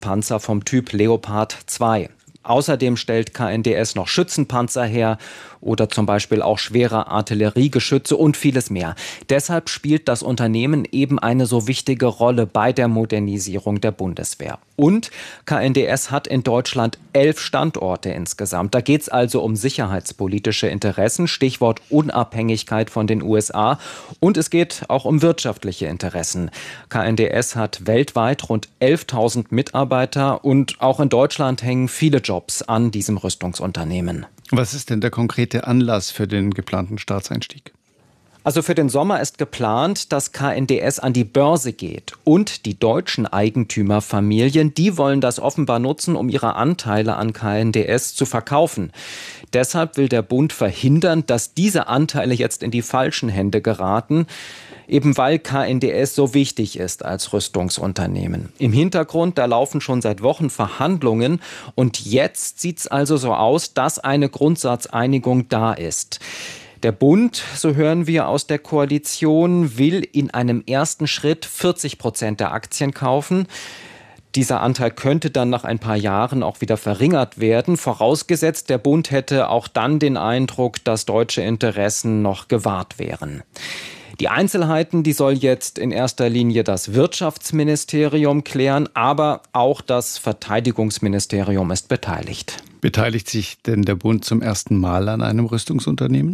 Panzer vom Typ Leopard 2. Außerdem stellt KNDS noch Schützenpanzer her oder zum Beispiel auch schwere Artilleriegeschütze und vieles mehr. Deshalb spielt das Unternehmen eben eine so wichtige Rolle bei der Modernisierung der Bundeswehr. Und KNDS hat in Deutschland 11 Standorte insgesamt. Da geht es also um sicherheitspolitische Interessen, Stichwort Unabhängigkeit von den USA. Und es geht auch um wirtschaftliche Interessen. KNDS hat weltweit rund 11.000 Mitarbeiter und auch in Deutschland hängen viele Jobs an diesem Rüstungsunternehmen. Was ist denn der konkrete Anlass für den geplanten Staatseinstieg? Also für den Sommer ist geplant, dass KNDS an die Börse geht. Und die deutschen Eigentümerfamilien, die wollen das offenbar nutzen, um ihre Anteile an KNDS zu verkaufen. Deshalb will der Bund verhindern, dass diese Anteile jetzt in die falschen Hände geraten, eben weil KNDS so wichtig ist als Rüstungsunternehmen. Im Hintergrund, da laufen schon seit Wochen Verhandlungen und jetzt sieht es also so aus, dass eine Grundsatzeinigung da ist. Der Bund, so hören wir aus der Koalition, will in einem ersten Schritt 40% der Aktien kaufen. Dieser Anteil könnte dann nach ein paar Jahren auch wieder verringert werden, vorausgesetzt, der Bund hätte auch dann den Eindruck, dass deutsche Interessen noch gewahrt wären. Die Einzelheiten, die soll jetzt in erster Linie das Wirtschaftsministerium klären, aber auch das Verteidigungsministerium ist beteiligt. Beteiligt sich denn der Bund zum ersten Mal an einem Rüstungsunternehmen?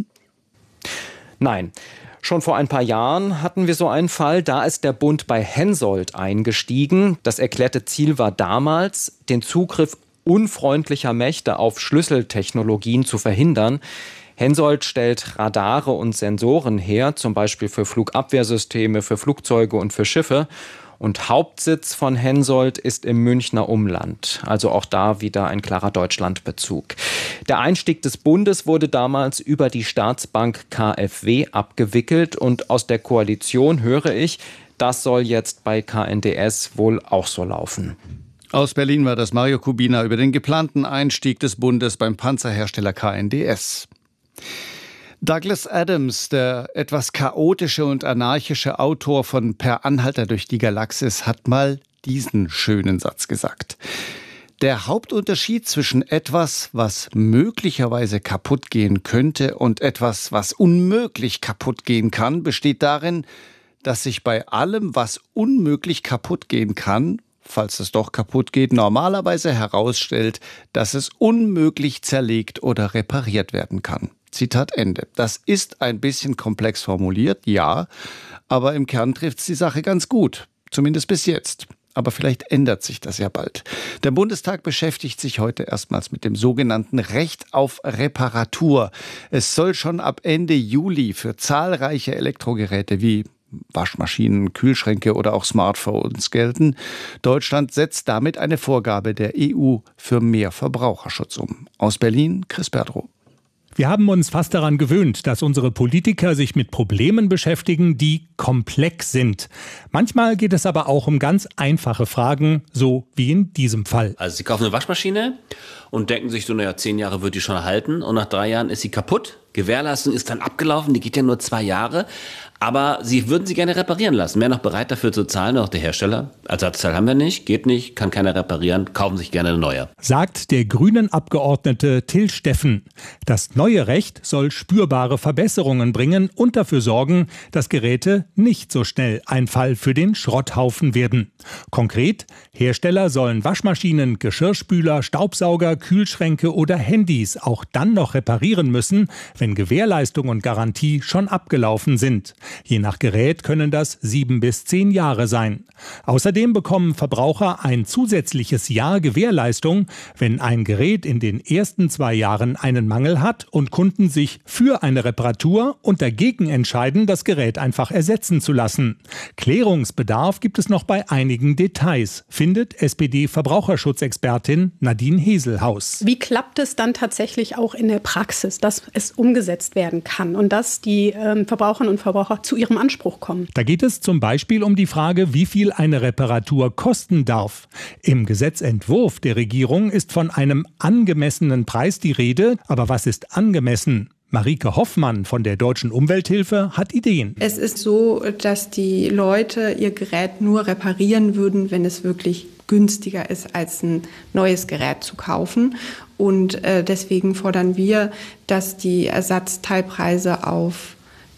Nein. Schon vor ein paar Jahren hatten wir so einen Fall, da ist der Bund bei Hensoldt eingestiegen. Das erklärte Ziel war damals, den Zugriff unfreundlicher Mächte auf Schlüsseltechnologien zu verhindern. Hensoldt stellt Radare und Sensoren her, zum Beispiel für Flugabwehrsysteme, für Flugzeuge und für Schiffe. Und Hauptsitz von Hensoldt ist im Münchner Umland. Also auch da wieder ein klarer Deutschlandbezug. Der Einstieg des Bundes wurde damals über die Staatsbank KfW abgewickelt. Und aus der Koalition höre ich, das soll jetzt bei KNDS wohl auch so laufen. Aus Berlin war das Mario Kubina über den geplanten Einstieg des Bundes beim Panzerhersteller KNDS. Douglas Adams, der etwas chaotische und anarchische Autor von Per Anhalter durch die Galaxis, hat mal diesen schönen Satz gesagt. Der Hauptunterschied zwischen etwas, was möglicherweise kaputt gehen könnte, und etwas, was unmöglich kaputt gehen kann, besteht darin, dass sich bei allem, was unmöglich kaputt gehen kann, falls es doch kaputt geht, normalerweise herausstellt, dass es unmöglich zerlegt oder repariert werden kann. Zitat Ende. Das ist ein bisschen komplex formuliert, ja, aber im Kern trifft es die Sache ganz gut, zumindest bis jetzt. Aber vielleicht ändert sich das ja bald. Der Bundestag beschäftigt sich heute erstmals mit dem sogenannten Recht auf Reparatur. Es soll schon ab Ende Juli für zahlreiche Elektrogeräte wie Waschmaschinen, Kühlschränke oder auch Smartphones gelten. Deutschland setzt damit eine Vorgabe der EU für mehr Verbraucherschutz um. Aus Berlin, Chris Berdrow. Wir haben uns fast daran gewöhnt, dass unsere Politiker sich mit Problemen beschäftigen, die komplex sind. Manchmal geht es aber auch um ganz einfache Fragen, so wie in diesem Fall. Also Sie kaufen eine Waschmaschine und denken sich so, 10 Jahre wird die schon halten und nach 3 Jahren ist sie kaputt. Gewährleistung ist dann abgelaufen, die geht ja nur 2 Jahre. Aber Sie würden sie gerne reparieren lassen. Wäre noch bereit dafür zu zahlen, auch der Hersteller? Ersatzteil haben wir nicht, geht nicht, kann keiner reparieren, kaufen sich gerne eine neue. Sagt der Grünen-Abgeordnete Till Steffen. Das neue Recht soll spürbare Verbesserungen bringen und dafür sorgen, dass Geräte nicht so schnell ein Fall für den Schrotthaufen werden. Konkret, Hersteller sollen Waschmaschinen, Geschirrspüler, Staubsauger, Kühlschränke oder Handys auch dann noch reparieren müssen, wenn Gewährleistung und Garantie schon abgelaufen sind. Je nach Gerät können das 7 bis 10 Jahre sein. Außerdem bekommen Verbraucher ein zusätzliches Jahr Gewährleistung, wenn ein Gerät in den ersten 2 Jahren einen Mangel hat und Kunden sich für eine Reparatur und dagegen entscheiden, das Gerät einfach ersetzen zu lassen. Klärungsbedarf gibt es noch bei einigen Details, findet SPD-Verbraucherschutzexpertin Nadine Heselhaus. Wie klappt es dann tatsächlich auch in der Praxis, dass es umgesetzt werden kann und dass die Verbraucherinnen und Verbraucher zu ihrem Anspruch kommen? Da geht es zum Beispiel um die Frage, wie viel eine Reparatur kosten darf. Im Gesetzentwurf der Regierung ist von einem angemessenen Preis die Rede. Aber was ist angemessen? Marike Hoffmann von der Deutschen Umwelthilfe hat Ideen. Es ist so, dass die Leute ihr Gerät nur reparieren würden, wenn es wirklich günstiger ist, als ein neues Gerät zu kaufen. Und deswegen fordern wir, dass die Ersatzteilpreise auf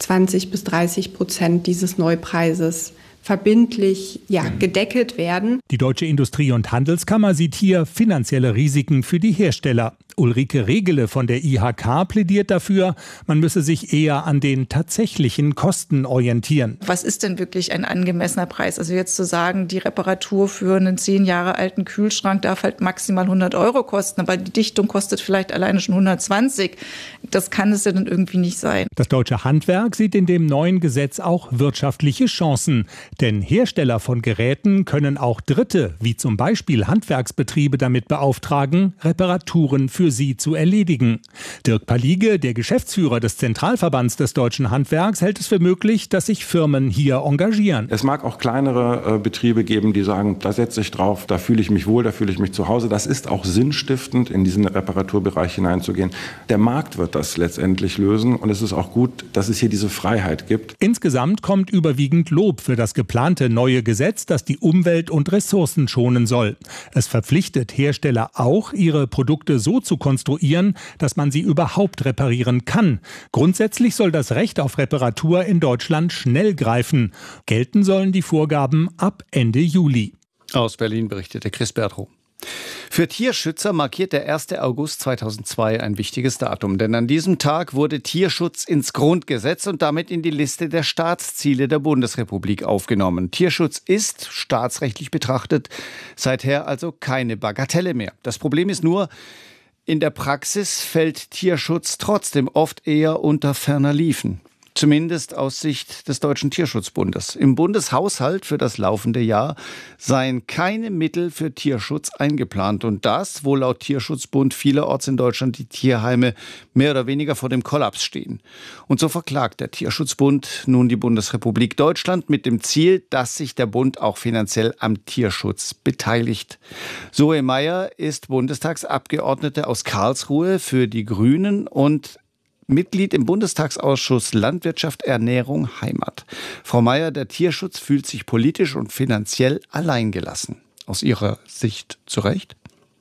20-30% dieses Neupreises verbindlich gedeckelt werden. Die Deutsche Industrie- und Handelskammer sieht hier finanzielle Risiken für die Hersteller. Ulrike Regele von der IHK plädiert dafür, man müsse sich eher an den tatsächlichen Kosten orientieren. Was ist denn wirklich ein angemessener Preis? Also jetzt zu sagen, die Reparatur für einen 10 Jahre alten Kühlschrank darf halt maximal 100 € kosten, aber die Dichtung kostet vielleicht alleine schon 120. Das kann es ja dann irgendwie nicht sein. Das deutsche Handwerk sieht in dem neuen Gesetz auch wirtschaftliche Chancen. Denn Hersteller von Geräten können auch Dritte, wie zum Beispiel Handwerksbetriebe, damit beauftragen, Reparaturen für sie zu erledigen. Dirk Palige, der Geschäftsführer des Zentralverbands des deutschen Handwerks, hält es für möglich, dass sich Firmen hier engagieren. Es mag auch kleinere Betriebe geben, die sagen, da setze ich drauf, da fühle ich mich wohl, da fühle ich mich zu Hause. Das ist auch sinnstiftend, in diesen Reparaturbereich hineinzugehen. Der Markt wird das letztendlich lösen und es ist auch gut, dass es hier diese Freiheit gibt. Insgesamt kommt überwiegend Lob für das geplante neue Gesetz, das die Umwelt und Ressourcen schonen soll. Es verpflichtet Hersteller auch, ihre Produkte so zu konstruieren, dass man sie überhaupt reparieren kann. Grundsätzlich soll das Recht auf Reparatur in Deutschland schnell greifen. Gelten sollen die Vorgaben ab Ende Juli. Aus Berlin berichtete Chris Bertrow. Für Tierschützer markiert der 1. August 2002 ein wichtiges Datum, denn an diesem Tag wurde Tierschutz ins Grundgesetz und damit in die Liste der Staatsziele der Bundesrepublik aufgenommen. Tierschutz ist, staatsrechtlich betrachtet, seither also keine Bagatelle mehr. Das Problem ist nur, in der Praxis fällt Tierschutz trotzdem oft eher unter ferner Liefen. Zumindest aus Sicht des Deutschen Tierschutzbundes. Im Bundeshaushalt für das laufende Jahr seien keine Mittel für Tierschutz eingeplant. Und das, wo laut Tierschutzbund vielerorts in Deutschland die Tierheime mehr oder weniger vor dem Kollaps stehen. Und so verklagt der Tierschutzbund nun die Bundesrepublik Deutschland mit dem Ziel, dass sich der Bund auch finanziell am Tierschutz beteiligt. Zoe Meyer ist Bundestagsabgeordnete aus Karlsruhe für die Grünen und Mitglied im Bundestagsausschuss Landwirtschaft, Ernährung, Heimat. Frau Meyer, der Tierschutz fühlt sich politisch und finanziell alleingelassen. Aus Ihrer Sicht zu Recht?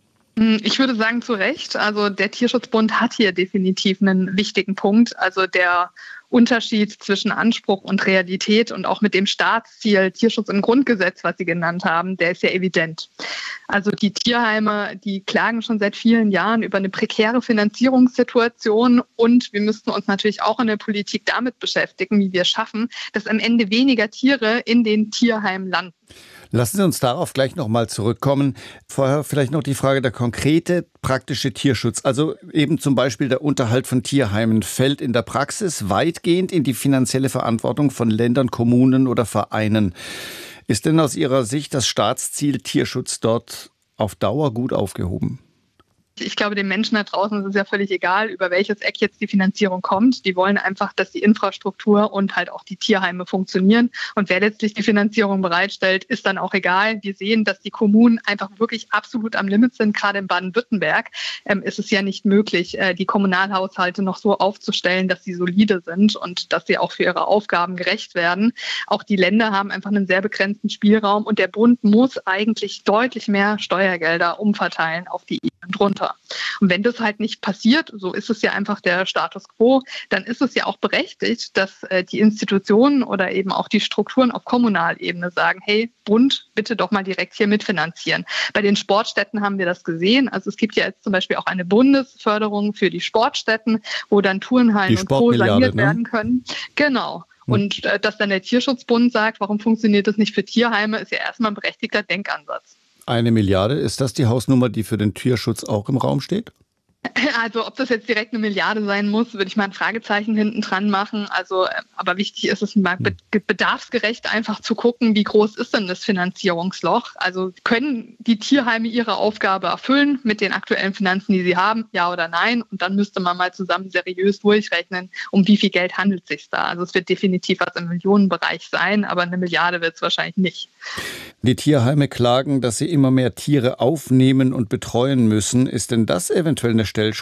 Ich würde sagen, zu Recht. Also der Tierschutzbund hat hier definitiv einen wichtigen Punkt. Also der Unterschied zwischen Anspruch und Realität und auch mit dem Staatsziel Tierschutz im Grundgesetz, was Sie genannt haben, der ist ja evident. Also die Tierheime, die klagen schon seit vielen Jahren über eine prekäre Finanzierungssituation und wir müssten uns natürlich auch in der Politik damit beschäftigen, wie wir es schaffen, dass am Ende weniger Tiere in den Tierheimen landen. Lassen Sie uns darauf gleich nochmal zurückkommen. Vorher vielleicht noch die Frage, der konkrete praktische Tierschutz. Also eben zum Beispiel der Unterhalt von Tierheimen fällt in der Praxis weitgehend in die finanzielle Verantwortung von Ländern, Kommunen oder Vereinen. Ist denn aus Ihrer Sicht das Staatsziel Tierschutz dort auf Dauer gut aufgehoben? Ich glaube, den Menschen da draußen ist es ja völlig egal, über welches Eck jetzt die Finanzierung kommt. Die wollen einfach, dass die Infrastruktur und halt auch die Tierheime funktionieren. Und wer letztlich die Finanzierung bereitstellt, ist dann auch egal. Wir sehen, dass die Kommunen einfach wirklich absolut am Limit sind. Gerade in Baden-Württemberg ist es ja nicht möglich, die Kommunalhaushalte noch so aufzustellen, dass sie solide sind und dass sie auch für ihre Aufgaben gerecht werden. Auch die Länder haben einfach einen sehr begrenzten Spielraum und der Bund muss eigentlich deutlich mehr Steuergelder umverteilen auf die Ebene drunter. Und wenn das halt nicht passiert, so ist es ja einfach der Status quo, dann ist es ja auch berechtigt, dass die Institutionen oder eben auch die Strukturen auf Kommunalebene sagen, hey, Bund, bitte doch mal direkt hier mitfinanzieren. Bei den Sportstätten haben wir das gesehen. Also es gibt ja jetzt zum Beispiel auch eine Bundesförderung für die Sportstätten, wo dann Turnhallen und Co. saniert werden können. Genau. Und dass dann der Tierschutzbund sagt, warum funktioniert das nicht für Tierheime, ist ja erstmal ein berechtigter Denkansatz. 1 Milliarde, ist das die Hausnummer, die für den Tierschutz auch im Raum steht? Also ob das jetzt direkt 1 Milliarde sein muss, würde ich mal ein Fragezeichen hinten dran machen. Also, aber wichtig ist es mal bedarfsgerecht einfach zu gucken, wie groß ist denn das Finanzierungsloch? Also können die Tierheime ihre Aufgabe erfüllen mit den aktuellen Finanzen, die sie haben, ja oder nein? Und dann müsste man mal zusammen seriös durchrechnen, um wie viel Geld handelt es sich da. Also es wird definitiv was im Millionenbereich sein, aber 1 Milliarde wird es wahrscheinlich nicht. Die Tierheime klagen, dass sie immer mehr Tiere aufnehmen und betreuen müssen. Ist denn das eventuell eine Stellschraube,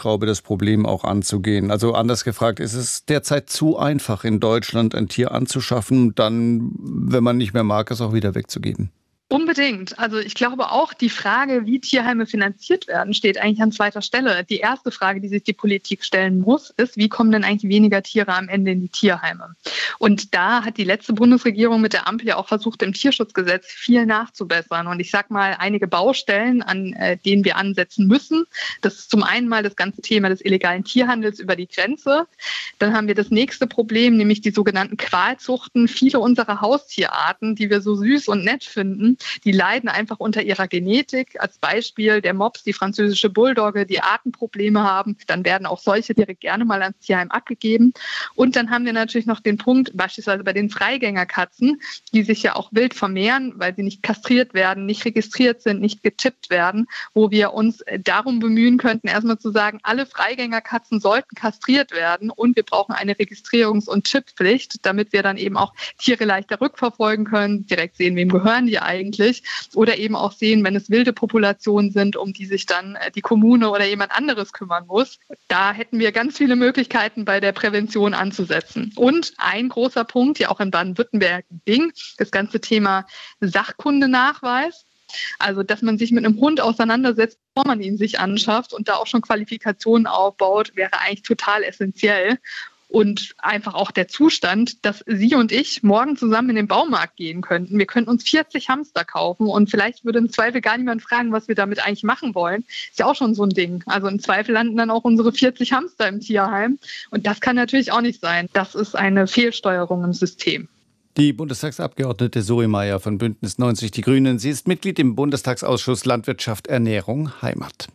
Stellschraube, das Problem auch anzugehen. Also anders gefragt, ist es derzeit zu einfach, in Deutschland ein Tier anzuschaffen und dann, wenn man nicht mehr mag, es auch wieder wegzugeben? Unbedingt. Also ich glaube auch, die Frage, wie Tierheime finanziert werden, steht eigentlich an zweiter Stelle. Die erste Frage, die sich die Politik stellen muss, ist, wie kommen denn eigentlich weniger Tiere am Ende in die Tierheime? Und da hat die letzte Bundesregierung mit der Ampel ja auch versucht, im Tierschutzgesetz viel nachzubessern. Und ich sage mal, einige Baustellen, an denen wir ansetzen müssen. Das ist zum einen mal das ganze Thema des illegalen Tierhandels über die Grenze. Dann haben wir das nächste Problem, nämlich die sogenannten Qualzuchten. Viele unserer Haustierarten, die wir so süß und nett finden, die leiden einfach unter ihrer Genetik. Als Beispiel der Mops, die französische Bulldogge, die Atemprobleme haben. Dann werden auch solche direkt gerne mal ans Tierheim abgegeben. Und dann haben wir natürlich noch den Punkt, beispielsweise bei den Freigängerkatzen, die sich ja auch wild vermehren, weil sie nicht kastriert werden, nicht registriert sind, nicht getippt werden, wo wir uns darum bemühen könnten, erstmal zu sagen, alle Freigängerkatzen sollten kastriert werden und wir brauchen eine Registrierungs- und Chippflicht, damit wir dann eben auch Tiere leichter rückverfolgen können, direkt sehen, wem gehören die eigentlich, oder eben auch sehen, wenn es wilde Populationen sind, um die sich dann die Kommune oder jemand anderes kümmern muss. Da hätten wir ganz viele Möglichkeiten, bei der Prävention anzusetzen. Und ein großer Punkt, ja auch in Baden-Württemberg Ding, das ganze Thema Sachkundenachweis. Also, dass man sich mit einem Hund auseinandersetzt, bevor man ihn sich anschafft und da auch schon Qualifikationen aufbaut, wäre eigentlich total essentiell. Und einfach auch der Zustand, dass Sie und ich morgen zusammen in den Baumarkt gehen könnten. Wir könnten uns 40 Hamster kaufen und vielleicht würde im Zweifel gar niemand fragen, was wir damit eigentlich machen wollen. Ist ja auch schon so ein Ding. Also im Zweifel landen dann auch unsere 40 Hamster im Tierheim. Und das kann natürlich auch nicht sein. Das ist eine Fehlsteuerung im System. Die Bundestagsabgeordnete Zoe Meyer von Bündnis 90 Die Grünen. Sie ist Mitglied im Bundestagsausschuss Landwirtschaft, Ernährung, Heimat.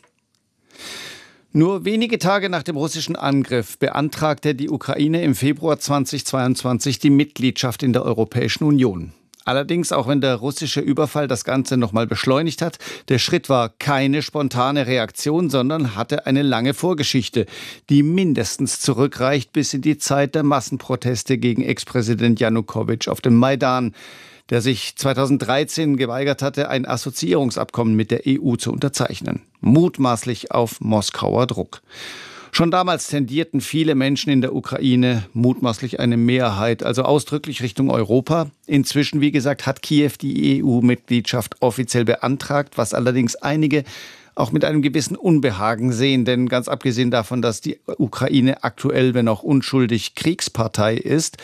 Nur wenige Tage nach dem russischen Angriff beantragte die Ukraine im Februar 2022 die Mitgliedschaft in der Europäischen Union. Allerdings, auch wenn der russische Überfall das Ganze nochmal beschleunigt hat, der Schritt war keine spontane Reaktion, sondern hatte eine lange Vorgeschichte, die mindestens zurückreicht bis in die Zeit der Massenproteste gegen Ex-Präsident Janukowitsch auf dem Maidan, der sich 2013 geweigert hatte, ein Assoziierungsabkommen mit der EU zu unterzeichnen. Mutmaßlich auf Moskauer Druck. Schon damals tendierten viele Menschen in der Ukraine, mutmaßlich eine Mehrheit, also ausdrücklich Richtung Europa. Inzwischen, wie gesagt, hat Kiew die EU-Mitgliedschaft offiziell beantragt, was allerdings einige auch mit einem gewissen Unbehagen sehen. Denn ganz abgesehen davon, dass die Ukraine aktuell, wenn auch unschuldig, Kriegspartei ist,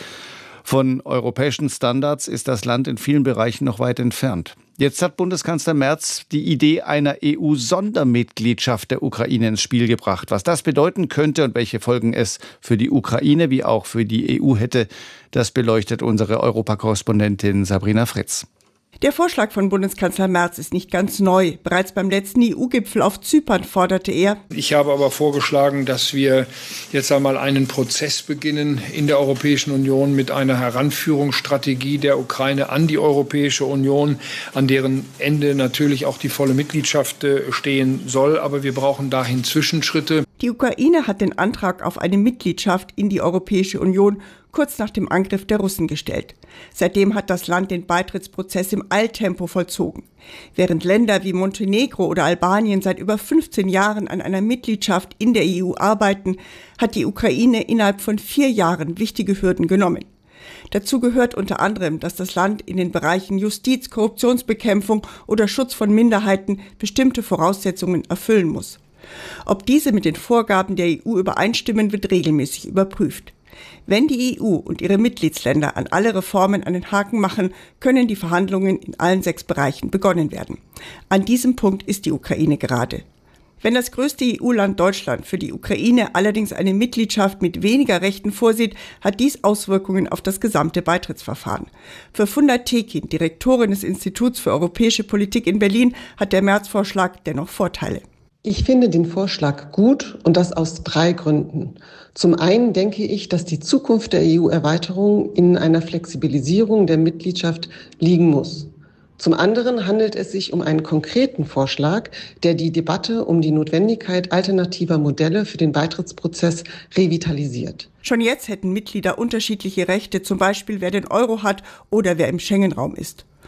von europäischen Standards ist das Land in vielen Bereichen noch weit entfernt. Jetzt hat Bundeskanzler Merz die Idee einer EU-Sondermitgliedschaft der Ukraine ins Spiel gebracht. Was das bedeuten könnte und welche Folgen es für die Ukraine wie auch für die EU hätte, das beleuchtet unsere Europakorrespondentin Sabrina Fritz. Der Vorschlag von Bundeskanzler Merz ist nicht ganz neu. Bereits beim letzten EU-Gipfel auf Zypern forderte er: Ich habe aber vorgeschlagen, dass wir jetzt einmal einen Prozess beginnen in der Europäischen Union mit einer Heranführungsstrategie der Ukraine an die Europäische Union, an deren Ende natürlich auch die volle Mitgliedschaft stehen soll. Aber wir brauchen dahin Zwischenschritte. Die Ukraine hat den Antrag auf eine Mitgliedschaft in die Europäische Union kurz nach dem Angriff der Russen gestellt. Seitdem hat das Land den Beitrittsprozess im Eiltempo vollzogen. Während Länder wie Montenegro oder Albanien seit über 15 Jahren an einer Mitgliedschaft in der EU arbeiten, hat die Ukraine innerhalb von 4 Jahren wichtige Hürden genommen. Dazu gehört unter anderem, dass das Land in den Bereichen Justiz, Korruptionsbekämpfung oder Schutz von Minderheiten bestimmte Voraussetzungen erfüllen muss. Ob diese mit den Vorgaben der EU übereinstimmen, wird regelmäßig überprüft. Wenn die EU und ihre Mitgliedsländer an alle Reformen einen Haken machen, können die Verhandlungen in allen 6 Bereichen begonnen werden. An diesem Punkt ist die Ukraine gerade. Wenn das größte EU-Land Deutschland für die Ukraine allerdings eine Mitgliedschaft mit weniger Rechten vorsieht, hat dies Auswirkungen auf das gesamte Beitrittsverfahren. Für Funda Tekin, Direktorin des Instituts für europäische Politik in Berlin, hat der Merz-Vorschlag dennoch Vorteile. Ich finde den Vorschlag gut und das aus 3 Gründen. Zum einen denke ich, dass die Zukunft der EU-Erweiterung in einer Flexibilisierung der Mitgliedschaft liegen muss. Zum anderen handelt es sich um einen konkreten Vorschlag, der die Debatte um die Notwendigkeit alternativer Modelle für den Beitrittsprozess revitalisiert. Schon jetzt hätten Mitglieder unterschiedliche Rechte, zum Beispiel wer den Euro hat oder wer im Schengen-Raum ist.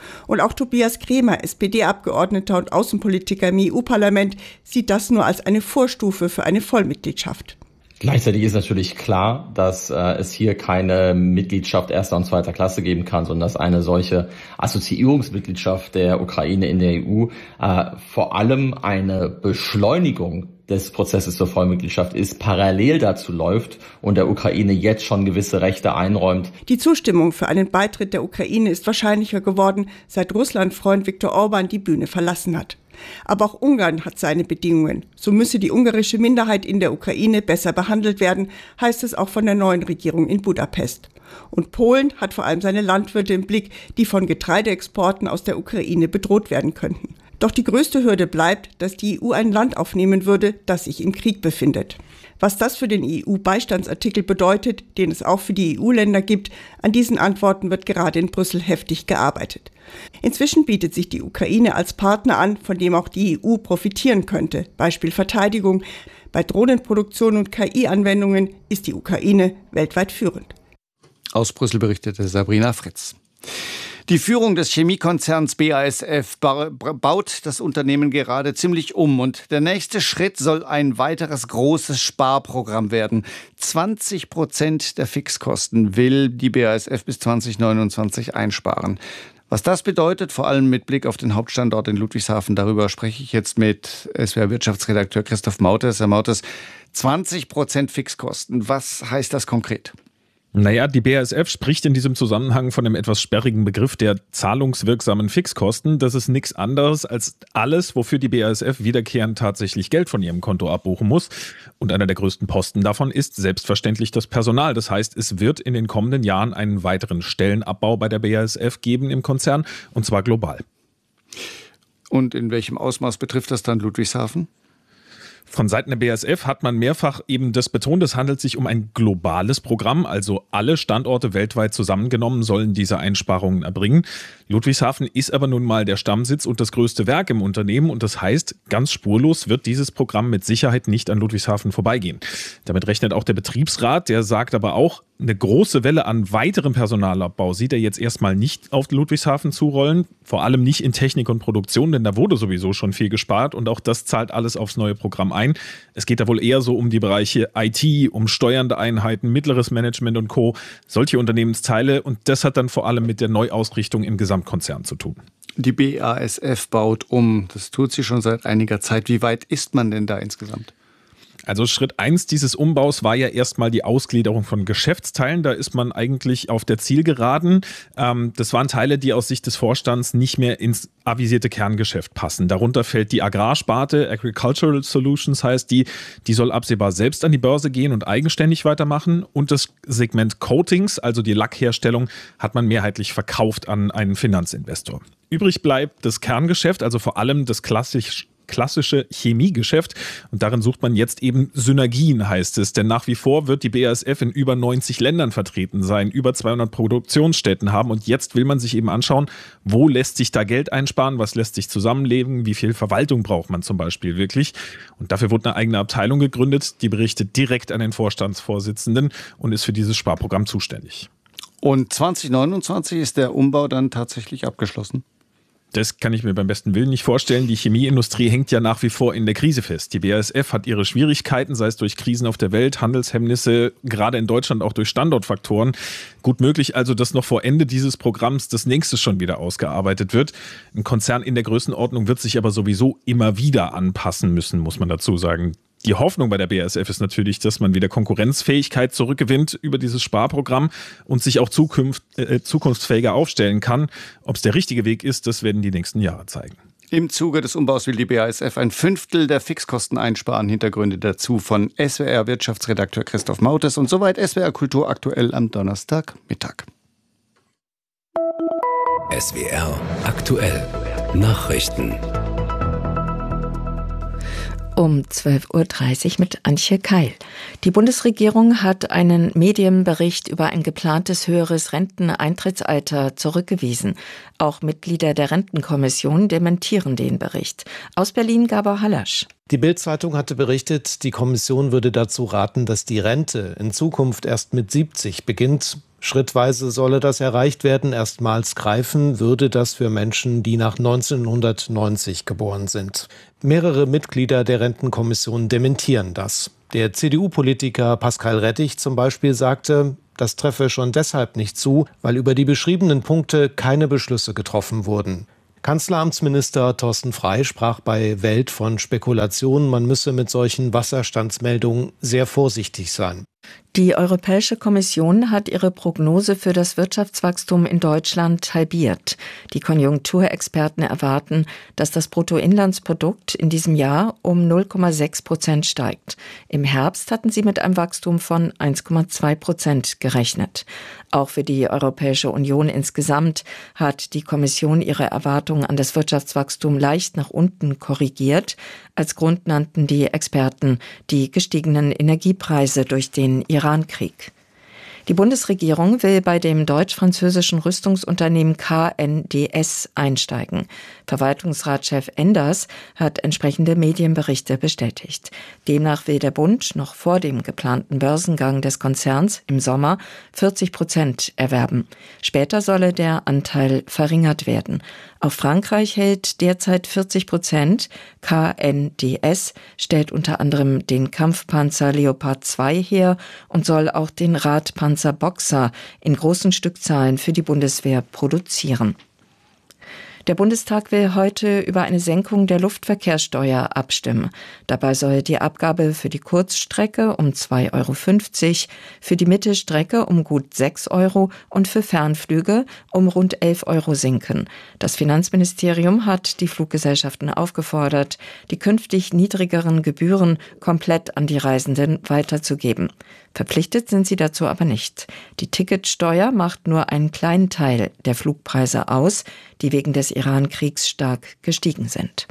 Und auch Tobias Kremer, SPD-Abgeordneter und Außenpolitiker im EU-Parlament, sieht das nur als eine Vorstufe für eine Vollmitgliedschaft. Gleichzeitig ist natürlich klar, dass es hier keine Mitgliedschaft erster und zweiter Klasse geben kann, sondern dass eine solche Assoziierungsmitgliedschaft der Ukraine in der EU vor allem eine Beschleunigung des Prozesses zur Vollmitgliedschaft ist, parallel dazu läuft und der Ukraine jetzt schon gewisse Rechte einräumt. Die Zustimmung für einen Beitritt der Ukraine ist wahrscheinlicher geworden, seit Russland-Freund Viktor Orban die Bühne verlassen hat. Aber auch Ungarn hat seine Bedingungen. So müsse die ungarische Minderheit in der Ukraine besser behandelt werden, heißt es auch von der neuen Regierung in Budapest. Und Polen hat vor allem seine Landwirte im Blick, die von Getreideexporten aus der Ukraine bedroht werden könnten. Doch die größte Hürde bleibt, dass die EU ein Land aufnehmen würde, das sich im Krieg befindet. Was das für den EU-Beistandsartikel bedeutet, den es auch für die EU-Länder gibt, an diesen Antworten wird gerade in Brüssel heftig gearbeitet. Inzwischen bietet sich die Ukraine als Partner an, von dem auch die EU profitieren könnte. Beispiel Verteidigung. Bei Drohnenproduktion und KI-Anwendungen ist die Ukraine weltweit führend. Aus Brüssel berichtete Sabrina Fritz. Die Führung des Chemiekonzerns BASF baut das Unternehmen gerade ziemlich um. Und der nächste Schritt soll ein weiteres großes Sparprogramm werden. 20% der Fixkosten will die BASF bis 2029 einsparen. Was das bedeutet, vor allem mit Blick auf den Hauptstandort in Ludwigshafen, darüber spreche ich jetzt mit SWR-Wirtschaftsredakteur Christoph Mautes. Herr Mautes, 20% Fixkosten, was heißt das konkret? Naja, die BASF spricht in diesem Zusammenhang von dem etwas sperrigen Begriff der zahlungswirksamen Fixkosten. Das ist nichts anderes als alles, wofür die BASF wiederkehrend tatsächlich Geld von ihrem Konto abbuchen muss. Und einer der größten Posten davon ist selbstverständlich das Personal. Das heißt, es wird in den kommenden Jahren einen weiteren Stellenabbau bei der BASF geben im Konzern, und zwar global. Und in welchem Ausmaß betrifft das dann Ludwigshafen? Von Seiten der BASF hat man mehrfach eben das betont, es handelt sich um ein globales Programm, also alle Standorte weltweit zusammengenommen sollen diese Einsparungen erbringen. Ludwigshafen ist aber nun mal der Stammsitz und das größte Werk im Unternehmen und das heißt, ganz spurlos wird dieses Programm mit Sicherheit nicht an Ludwigshafen vorbeigehen. Damit rechnet auch der Betriebsrat, der sagt aber auch, eine große Welle an weiterem Personalabbau sieht er jetzt erstmal nicht auf Ludwigshafen zurollen, vor allem nicht in Technik und Produktion, denn da wurde sowieso schon viel gespart und auch das zahlt alles aufs neue Programm ein. Es geht da wohl eher so um die Bereiche IT, um steuernde Einheiten, mittleres Management und Co., solche Unternehmensteile und das hat dann vor allem mit der Neuausrichtung im Gesamtkonzern zu tun. Die BASF baut um, das tut sie schon seit einiger Zeit. Wie weit ist man denn da insgesamt? Also Schritt 1 dieses Umbaus war ja erstmal die Ausgliederung von Geschäftsteilen. Da ist man eigentlich auf der Zielgeraden. Das waren Teile, die aus Sicht des Vorstands nicht mehr ins avisierte Kerngeschäft passen. Darunter fällt die Agrarsparte, Agricultural Solutions heißt die soll absehbar selbst an die Börse gehen und eigenständig weitermachen. Und das Segment Coatings, also die Lackherstellung, hat man mehrheitlich verkauft an einen Finanzinvestor. Übrig bleibt das Kerngeschäft, also vor allem das klassische Chemiegeschäft und darin sucht man jetzt eben Synergien, heißt es, denn nach wie vor wird die BASF in über 90 Ländern vertreten sein, über 200 Produktionsstätten haben und jetzt will man sich eben anschauen, wo lässt sich da Geld einsparen, was lässt sich zusammenlegen, wie viel Verwaltung braucht man zum Beispiel wirklich und dafür wurde eine eigene Abteilung gegründet, die berichtet direkt an den Vorstandsvorsitzenden und ist für dieses Sparprogramm zuständig. Und 2029 ist der Umbau dann tatsächlich abgeschlossen? Das kann ich mir beim besten Willen nicht vorstellen. Die Chemieindustrie hängt ja nach wie vor in der Krise fest. Die BASF hat ihre Schwierigkeiten, sei es durch Krisen auf der Welt, Handelshemmnisse, gerade in Deutschland auch durch Standortfaktoren. Gut möglich also, dass noch vor Ende dieses Programms das nächste schon wieder ausgearbeitet wird. Ein Konzern in der Größenordnung wird sich aber sowieso immer wieder anpassen müssen, muss man dazu sagen. Die Hoffnung bei der BASF ist natürlich, dass man wieder Konkurrenzfähigkeit zurückgewinnt über dieses Sparprogramm und sich auch zukunftsfähiger aufstellen kann. Ob es der richtige Weg ist, das werden die nächsten Jahre zeigen. Im Zuge des Umbaus will die BASF 1/5 der Fixkosten einsparen. Hintergründe dazu von SWR-Wirtschaftsredakteur Christoph Mautes und soweit SWR Kultur aktuell am Donnerstagmittag. SWR aktuell Nachrichten. Um 12.30 Uhr mit Antje Keil. Die Bundesregierung hat einen Medienbericht über ein geplantes höheres Renteneintrittsalter zurückgewiesen. Auch Mitglieder der Rentenkommission dementieren den Bericht. Aus Berlin Gabor Hallasch. Die Bild-Zeitung hatte berichtet, die Kommission würde dazu raten, dass die Rente in Zukunft erst mit 70 beginnt. Schrittweise solle das erreicht werden. Erstmals greifen würde das für Menschen, die nach 1990 geboren sind. Mehrere Mitglieder der Rentenkommission dementieren das. Der CDU-Politiker Pascal Rettig zum Beispiel sagte, das treffe schon deshalb nicht zu, weil über die beschriebenen Punkte keine Beschlüsse getroffen wurden. Kanzleramtsminister Thorsten Frey sprach bei Welt von Spekulationen, man müsse mit solchen Wasserstandsmeldungen sehr vorsichtig sein. Die Europäische Kommission hat ihre Prognose für das Wirtschaftswachstum in Deutschland halbiert. Die Konjunkturexperten erwarten, dass das Bruttoinlandsprodukt in diesem Jahr um 0,6% steigt. Im Herbst hatten sie mit einem Wachstum von 1,2% gerechnet. Auch für die Europäische Union insgesamt hat die Kommission ihre Erwartungen an das Wirtschaftswachstum leicht nach unten korrigiert. Als Grund nannten die Experten die gestiegenen Energiepreise durch den Irankrieg. Die Bundesregierung will bei dem deutsch-französischen Rüstungsunternehmen KNDS einsteigen. Verwaltungsratschef Enders hat entsprechende Medienberichte bestätigt. Demnach will der Bund noch vor dem geplanten Börsengang des Konzerns im Sommer 40% erwerben. Später solle der Anteil verringert werden. Auch Frankreich hält derzeit 40%. KNDS stellt unter anderem den Kampfpanzer Leopard 2 her und soll auch den Radpanzer Boxer in großen Stückzahlen für die Bundeswehr produzieren. Der Bundestag will heute über eine Senkung der Luftverkehrssteuer abstimmen. Dabei soll die Abgabe für die Kurzstrecke um 2,50 €, für die Mittelstrecke um gut 6 € und für Fernflüge um rund 11 € sinken. Das Finanzministerium hat die Fluggesellschaften aufgefordert, die künftig niedrigeren Gebühren komplett an die Reisenden weiterzugeben. Verpflichtet sind sie dazu aber nicht. Die Ticketsteuer macht nur einen kleinen Teil der Flugpreise aus, die wegen des Iran-Kriegs stark gestiegen sind.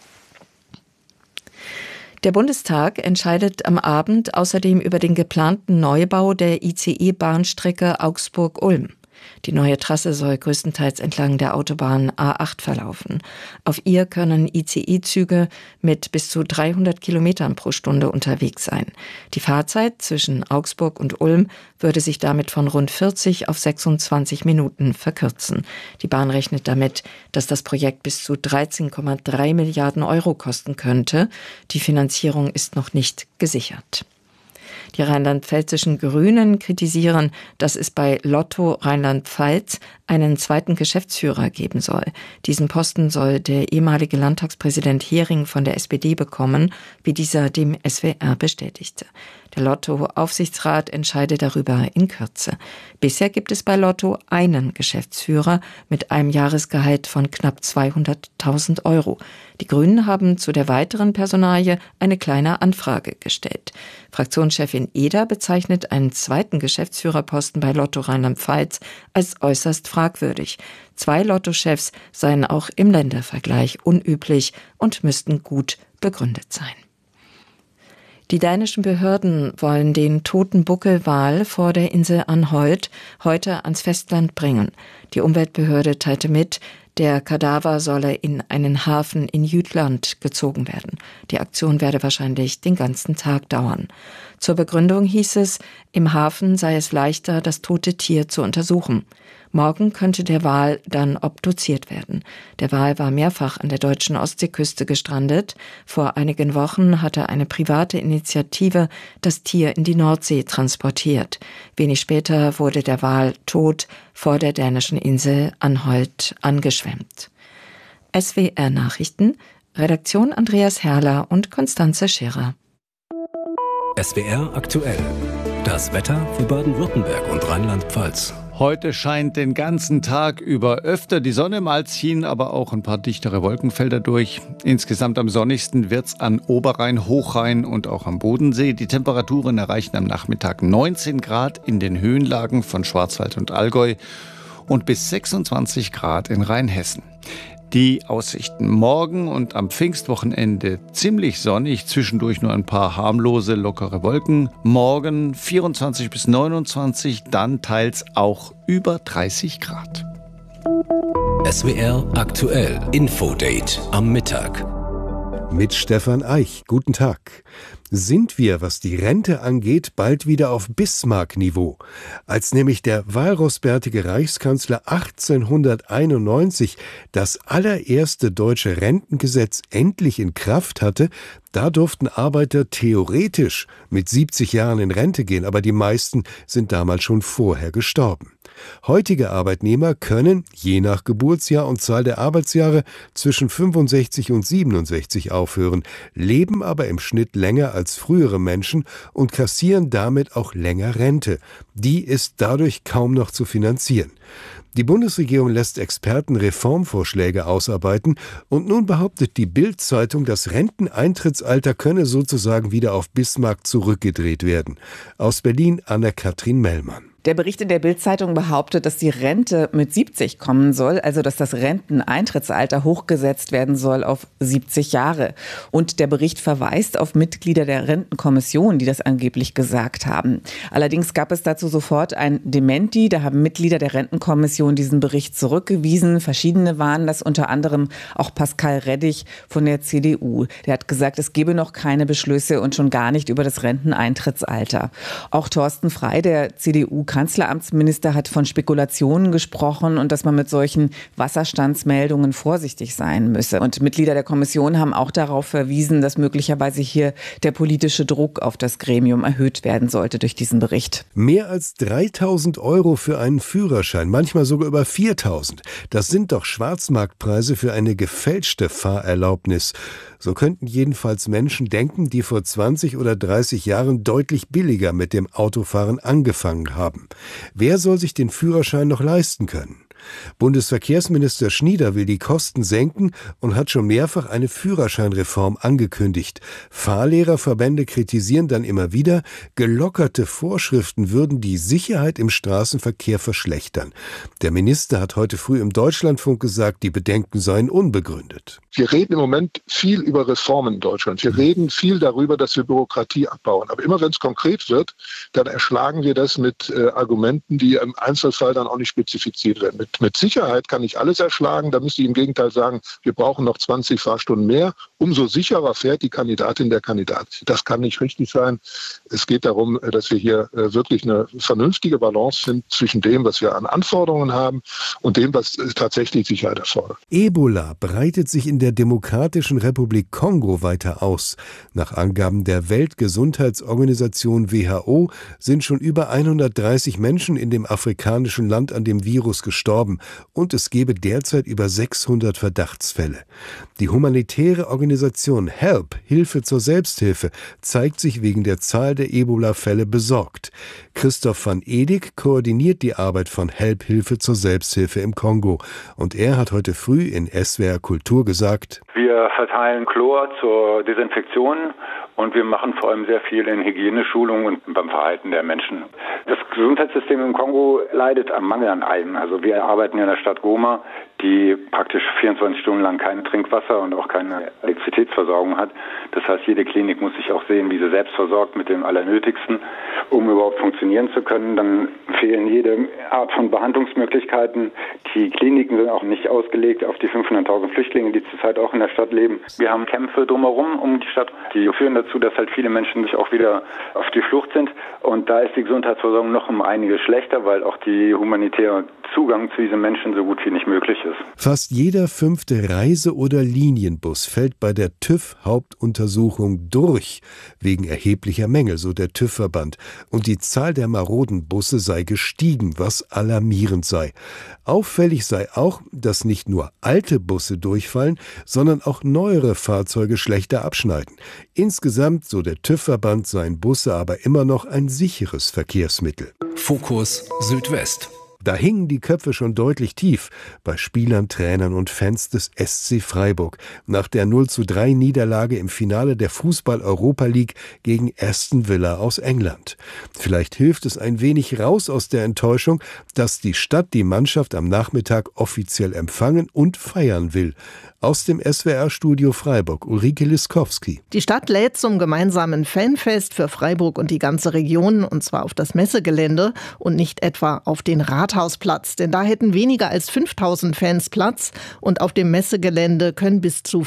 Der Bundestag entscheidet am Abend außerdem über den geplanten Neubau der ICE-Bahnstrecke Augsburg-Ulm. Die neue Trasse soll größtenteils entlang der Autobahn A8 verlaufen. Auf ihr können ICE-Züge mit bis zu 300 Kilometern pro Stunde unterwegs sein. Die Fahrzeit zwischen Augsburg und Ulm würde sich damit von rund 40 auf 26 Minuten verkürzen. Die Bahn rechnet damit, dass das Projekt bis zu 13,3 Milliarden € kosten könnte. Die Finanzierung ist noch nicht gesichert. Die rheinland-pfälzischen Grünen kritisieren, dass es bei Lotto Rheinland-Pfalz einen zweiten Geschäftsführer geben soll. Diesen Posten soll der ehemalige Landtagspräsident Hering von der SPD bekommen, wie dieser dem SWR bestätigte. Der Lotto-Aufsichtsrat entscheide darüber in Kürze. Bisher gibt es bei Lotto einen Geschäftsführer mit einem Jahresgehalt von knapp 200.000 €. Die Grünen haben zu der weiteren Personalie eine kleine Anfrage gestellt. Fraktionschefin Eder bezeichnet einen zweiten Geschäftsführerposten bei Lotto Rheinland-Pfalz als äußerst fragwürdig. 2 Lotto-Chefs seien auch im Ländervergleich unüblich und müssten gut begründet sein. Die dänischen Behörden wollen den toten Buckelwal vor der Insel Anholt heute ans Festland bringen. Die Umweltbehörde teilte mit, der Kadaver solle in einen Hafen in Jütland gezogen werden. Die Aktion werde wahrscheinlich den ganzen Tag dauern. Zur Begründung hieß es, im Hafen sei es leichter, das tote Tier zu untersuchen. Morgen könnte der Wal dann obduziert werden. Der Wal war mehrfach an der deutschen Ostseeküste gestrandet. Vor einigen Wochen hatte eine private Initiative das Tier in die Nordsee transportiert. Wenig später wurde der Wal tot vor der dänischen Insel Anholt angeschwemmt. SWR Nachrichten, Redaktion Andreas Herrler und Konstanze Scherer. SWR aktuell. Das Wetter für Baden-Württemberg und Rheinland-Pfalz. Heute scheint den ganzen Tag über öfter die Sonne, mal ziehen aber auch ein paar dichtere Wolkenfelder durch. Insgesamt am sonnigsten wird's an Oberrhein, Hochrhein und auch am Bodensee. Die Temperaturen erreichen am Nachmittag 19 Grad in den Höhenlagen von Schwarzwald und Allgäu und bis 26 Grad in Rheinhessen. Die Aussichten morgen und am Pfingstwochenende ziemlich sonnig, zwischendurch nur ein paar harmlose, lockere Wolken. Morgen 24 bis 29, dann teils auch über 30 Grad. SWR aktuell Infodate am Mittag. mit Stefan Eich. Guten Tag. Sind wir, was die Rente angeht, bald wieder auf Bismarck-Niveau? Als nämlich der walrossbärtige Reichskanzler 1891 das allererste deutsche Rentengesetz endlich in Kraft hatte, da durften Arbeiter theoretisch mit 70 Jahren in Rente gehen, aber die meisten sind damals schon vorher gestorben. Heutige Arbeitnehmer können, je nach Geburtsjahr und Zahl der Arbeitsjahre, zwischen 65 und 67 aufhören, leben aber im Schnitt länger als frühere Menschen und kassieren damit auch länger Rente. Die ist dadurch kaum noch zu finanzieren. Die Bundesregierung lässt Experten Reformvorschläge ausarbeiten und nun behauptet die Bild-Zeitung, das Renteneintrittsalter könne sozusagen wieder auf Bismarck zurückgedreht werden. Aus Berlin Anne-Kathrin Mellmann. Der Bericht in der Bild-Zeitung behauptet, dass die Rente mit 70 kommen soll, also dass das Renteneintrittsalter hochgesetzt werden soll auf 70 Jahre. Und der Bericht verweist auf Mitglieder der Rentenkommission, die das angeblich gesagt haben. Allerdings gab es dazu sofort ein Dementi. Da haben Mitglieder der Rentenkommission diesen Bericht zurückgewiesen. Verschiedene waren das, unter anderem auch Pascal Reddig von der CDU. Der hat gesagt, es gebe noch keine Beschlüsse und schon gar nicht über das Renteneintrittsalter. Auch Thorsten Frey, der CDU-Kanzleramtsminister, hat von Spekulationen gesprochen und dass man mit solchen Wasserstandsmeldungen vorsichtig sein müsse. Und Mitglieder der Kommission haben auch darauf verwiesen, dass möglicherweise hier der politische Druck auf das Gremium erhöht werden sollte durch diesen Bericht. Mehr als 3.000 € für einen Führerschein, manchmal sogar über 4.000. Das sind doch Schwarzmarktpreise für eine gefälschte Fahrerlaubnis. So könnten jedenfalls Menschen denken, die vor 20 oder 30 Jahren deutlich billiger mit dem Autofahren angefangen haben. Wer soll sich den Führerschein noch leisten können? Bundesverkehrsminister Schnieder will die Kosten senken und hat schon mehrfach eine Führerscheinreform angekündigt. Fahrlehrerverbände kritisieren dann immer wieder, gelockerte Vorschriften würden die Sicherheit im Straßenverkehr verschlechtern. Der Minister hat heute früh im Deutschlandfunk gesagt, die Bedenken seien unbegründet. Wir reden im Moment viel über Reformen in Deutschland. Wir reden viel darüber, dass wir Bürokratie abbauen. Aber immer wenn es konkret wird, dann erschlagen wir das mit Argumenten, die im Einzelfall dann auch nicht spezifiziert werden. Mit Sicherheit kann ich alles erschlagen. Da müsste ich im Gegenteil sagen, wir brauchen noch 20 Fahrstunden mehr. Umso sicherer fährt die Kandidatin, der Kandidat. Das kann nicht richtig sein. Es geht darum, dass wir hier wirklich eine vernünftige Balance finden zwischen dem, was wir an Anforderungen haben und dem, was tatsächlich Sicherheit erfordert. Ebola breitet sich in der Demokratischen Republik Kongo weiter aus. Nach Angaben der Weltgesundheitsorganisation WHO sind schon über 130 Menschen in dem afrikanischen Land an dem Virus gestorben und es gebe derzeit über 600 Verdachtsfälle. Die humanitäre Organisation HELP, Hilfe zur Selbsthilfe, zeigt sich wegen der Zahl der Ebola-Fälle besorgt. Christoph van Edig koordiniert die Arbeit von HELP, Hilfe zur Selbsthilfe im Kongo. Und er hat heute früh in SWR Kultur gesagt: Wir verteilen Chlor zur Desinfektion und wir machen vor allem sehr viel in Hygieneschulung und beim Verhalten der Menschen. Das Gesundheitssystem im Kongo leidet am Mangel an Eisen. Also wir arbeiten in der Stadt Goma, die praktisch 24 Stunden lang kein Trinkwasser und auch keine Elektrizitätsversorgung hat. Das heißt, jede Klinik muss sich auch sehen, wie sie selbst versorgt mit dem Allernötigsten, um überhaupt funktionieren zu können. Dann fehlen jede Art von Behandlungsmöglichkeiten. Die Kliniken sind auch nicht ausgelegt auf die 500.000 Flüchtlinge, die zurzeit auch in der Stadt leben. Wir haben Kämpfe drumherum um die Stadt, die führen dazu, dass halt viele Menschen sich auch wieder auf die Flucht sind. Und da ist die Gesundheitsversorgung noch um einiges schlechter, weil auch die humanitäre Zugang zu diesen Menschen so gut wie nicht möglich ist. Fast jeder 5. Reise- oder Linienbus fällt bei der TÜV-Hauptuntersuchung durch, wegen erheblicher Mängel, so der TÜV-Verband. Und die Zahl der maroden Busse sei gestiegen, was alarmierend sei. Auffällig sei auch, dass nicht nur alte Busse durchfallen, sondern auch neuere Fahrzeuge schlechter abschneiden. Insgesamt, so der TÜV-Verband, seien Busse aber immer noch ein sicheres Verkehrsmittel. Fokus Südwest. Da hingen die Köpfe schon deutlich tief bei Spielern, Trainern und Fans des SC Freiburg nach der 0:3 Niederlage im Finale der Fußball-Europa League gegen Aston Villa aus England. Vielleicht hilft es ein wenig raus aus der Enttäuschung, dass die Stadt die Mannschaft am Nachmittag offiziell empfangen und feiern will. Aus dem SWR-Studio Freiburg, Ulrike Liskowski. Die Stadt lädt zum gemeinsamen Fanfest für Freiburg und die ganze Region, und zwar auf das Messegelände und nicht etwa auf den Rathausplatz. Denn da hätten weniger als 5.000 Fans Platz und auf dem Messegelände können bis zu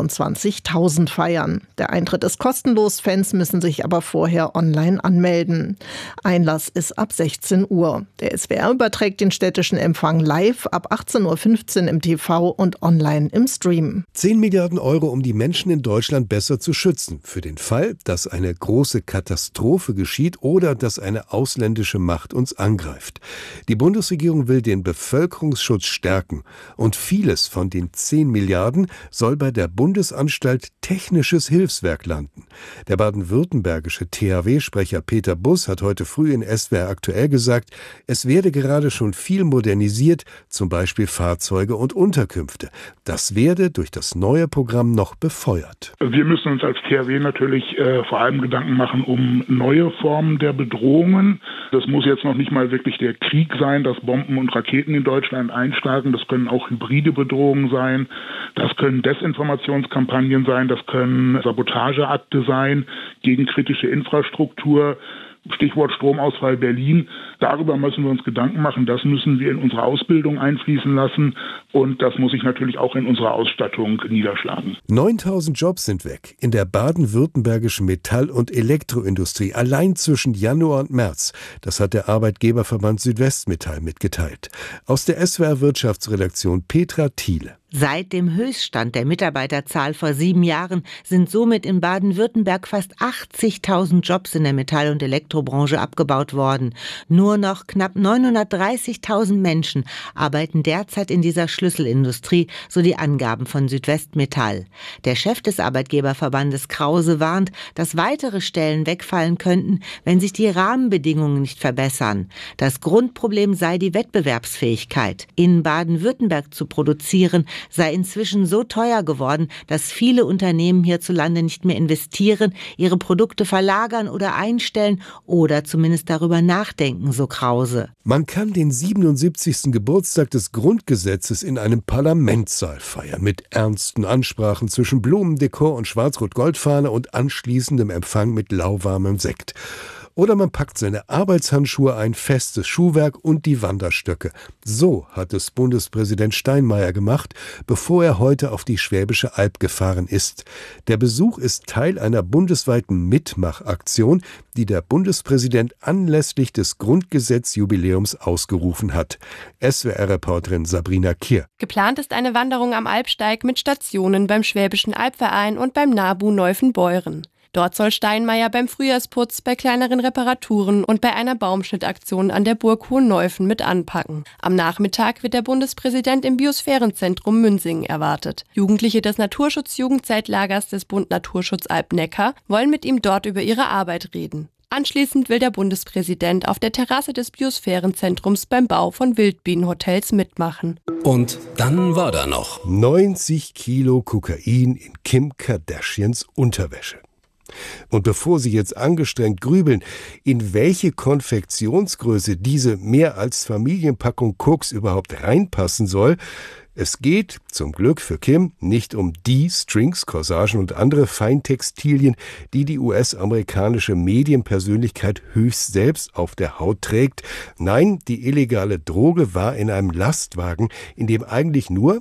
25.000 feiern. Der Eintritt ist kostenlos, Fans müssen sich aber vorher online anmelden. Einlass ist ab 16 Uhr. Der SWR überträgt den städtischen Empfang live ab 18.15 Uhr im TV und online im Stream. 10 Milliarden Euro, um die Menschen in Deutschland besser zu schützen. Für den Fall, dass eine große Katastrophe geschieht oder dass eine ausländische Macht uns angreift. Die Bundesregierung will den Bevölkerungsschutz stärken. Und vieles von den 10 Milliarden soll bei der Bundesanstalt Technisches Hilfswerk landen. Der baden-württembergische THW-Sprecher Peter Buss hat heute früh in SWR aktuell gesagt, es werde gerade schon viel modernisiert, zum Beispiel Fahrzeuge und Unterkünfte. Das werde durch das neue Programm noch befeuert. Wir müssen uns als THW natürlich vor allem Gedanken machen um neue Formen der Bedrohungen. Das muss jetzt noch nicht mal wirklich der Krieg sein, dass Bomben und Raketen in Deutschland einschlagen. Das können auch hybride Bedrohungen sein. Das können Desinformationskampagnen sein. Das können Sabotageakte sein gegen kritische Infrastruktur. Stichwort Stromausfall Berlin. Darüber müssen wir uns Gedanken machen. Das müssen wir in unsere Ausbildung einfließen lassen. Und das muss sich natürlich auch in unserer Ausstattung niederschlagen. 9.000 Jobs sind weg in der baden-württembergischen Metall- und Elektroindustrie. Allein zwischen Januar und März. Das hat der Arbeitgeberverband Südwestmetall mitgeteilt. Aus der SWR-Wirtschaftsredaktion Petra Thiele. Seit dem Höchststand der Mitarbeiterzahl vor 7 Jahren sind somit in Baden-Württemberg fast 80.000 Jobs in der Metall- und Elektrobranche abgebaut worden. Nur noch knapp 930.000 Menschen arbeiten derzeit in dieser Schlüsselindustrie, so die Angaben von Südwestmetall. Der Chef des Arbeitgeberverbandes Krause warnt, dass weitere Stellen wegfallen könnten, wenn sich die Rahmenbedingungen nicht verbessern. Das Grundproblem sei die Wettbewerbsfähigkeit. In Baden-Württemberg zu produzieren, sei inzwischen so teuer geworden, dass viele Unternehmen hierzulande nicht mehr investieren, ihre Produkte verlagern oder einstellen oder zumindest darüber nachdenken, so Krause. Man kann den 77. Geburtstag des Grundgesetzes in einem Parlamentssaal feiern, mit ernsten Ansprachen zwischen Blumendekor und Schwarz-Rot-Gold-Fahne und anschließendem Empfang mit lauwarmem Sekt. Oder man packt seine Arbeitshandschuhe ein, festes Schuhwerk und die Wanderstöcke. So hat es Bundespräsident Steinmeier gemacht, bevor er heute auf die Schwäbische Alb gefahren ist. Der Besuch ist Teil einer bundesweiten Mitmachaktion, die der Bundespräsident anlässlich des Grundgesetzjubiläums ausgerufen hat. SWR-Reporterin Sabrina Kier. Geplant ist eine Wanderung am Alpsteig mit Stationen beim Schwäbischen Albverein und beim NABU Neufen-Beuren. Dort soll Steinmeier beim Frühjahrsputz, bei kleineren Reparaturen und bei einer Baumschnittaktion an der Burg Hohenneufen mit anpacken. Am Nachmittag wird der Bundespräsident im Biosphärenzentrum Münsingen erwartet. Jugendliche des Naturschutzjugendzeitlagers des Bund Naturschutz Alb-Neckar wollen mit ihm dort über ihre Arbeit reden. Anschließend will der Bundespräsident auf der Terrasse des Biosphärenzentrums beim Bau von Wildbienenhotels mitmachen. Und dann war da noch 90 Kilo Kokain in Kim Kardashians Unterwäsche. Und bevor Sie jetzt angestrengt grübeln, in welche Konfektionsgröße diese mehr als Familienpackung Koks überhaupt reinpassen soll, es geht, zum Glück für Kim, nicht um die Strings, Corsagen und andere Feintextilien, die die US-amerikanische Medienpersönlichkeit höchst selbst auf der Haut trägt. Nein, die illegale Droge war in einem Lastwagen, in dem eigentlich nur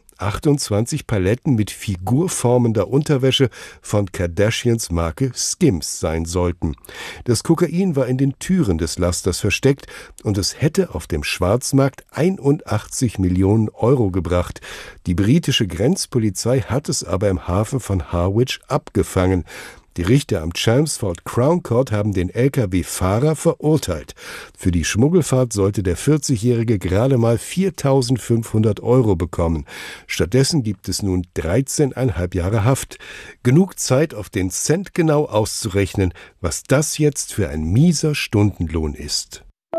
28 Paletten mit figurformender Unterwäsche von Kardashians Marke Skims sein sollten. Das Kokain war in den Türen des Lasters versteckt und es hätte auf dem Schwarzmarkt 81 Millionen Euro gebracht. Die britische Grenzpolizei hat es aber im Hafen von Harwich abgefangen. Die Richter am Chelmsford Crown Court haben den Lkw-Fahrer verurteilt. Für die Schmuggelfahrt sollte der 40-Jährige gerade mal 4.500 Euro bekommen. Stattdessen gibt es nun 13,5 Jahre Haft. Genug Zeit, auf den Cent genau auszurechnen, was das jetzt für ein mieser Stundenlohn ist.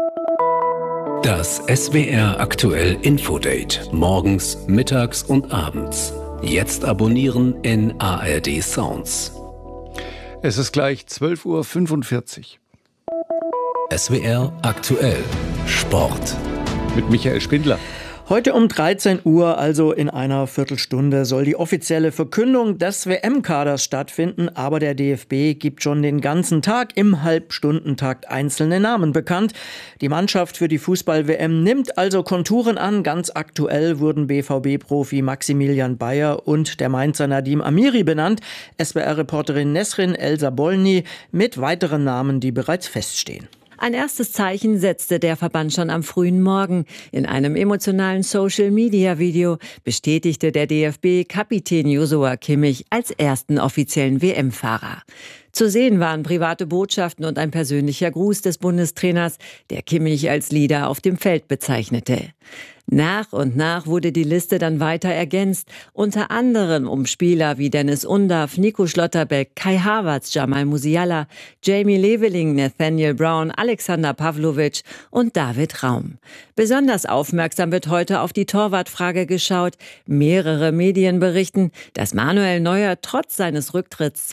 Das SWR aktuell Infodate. Morgens, mittags und abends. Jetzt abonnieren in ARD Sounds. Es ist gleich 12.45 Uhr. SWR aktuell Sport. Mit Michael Spindler. Heute um 13 Uhr, also in einer Viertelstunde, soll die offizielle Verkündung des WM-Kaders stattfinden. Aber der DFB gibt schon den ganzen Tag im Halbstundentakt einzelne Namen bekannt. Die Mannschaft für die Fußball-WM nimmt also Konturen an. Ganz aktuell wurden BVB-Profi Maximilian Bayer und der Mainzer Nadim Amiri benannt. SWR-Reporterin Nesrin El-Sabolny mit weiteren Namen, die bereits feststehen. Ein erstes Zeichen setzte der Verband schon am frühen Morgen. In einem emotionalen Social-Media-Video bestätigte der DFB Kapitän Joshua Kimmich als ersten offiziellen WM-Fahrer. Zu sehen waren private Botschaften und ein persönlicher Gruß des Bundestrainers, der Kimmich als Leader auf dem Feld bezeichnete. Nach und nach wurde die Liste dann weiter ergänzt, unter anderem um Spieler wie Dennis Undaff, Nico Schlotterbeck, Kai Havertz, Jamal Musiala, Jamie Leveling, Nathaniel Brown, Alexander Pavlovic und David Raum. Besonders aufmerksam wird heute auf die Torwartfrage geschaut. Mehrere Medien berichten, dass Manuel Neuer trotz seines Rücktritts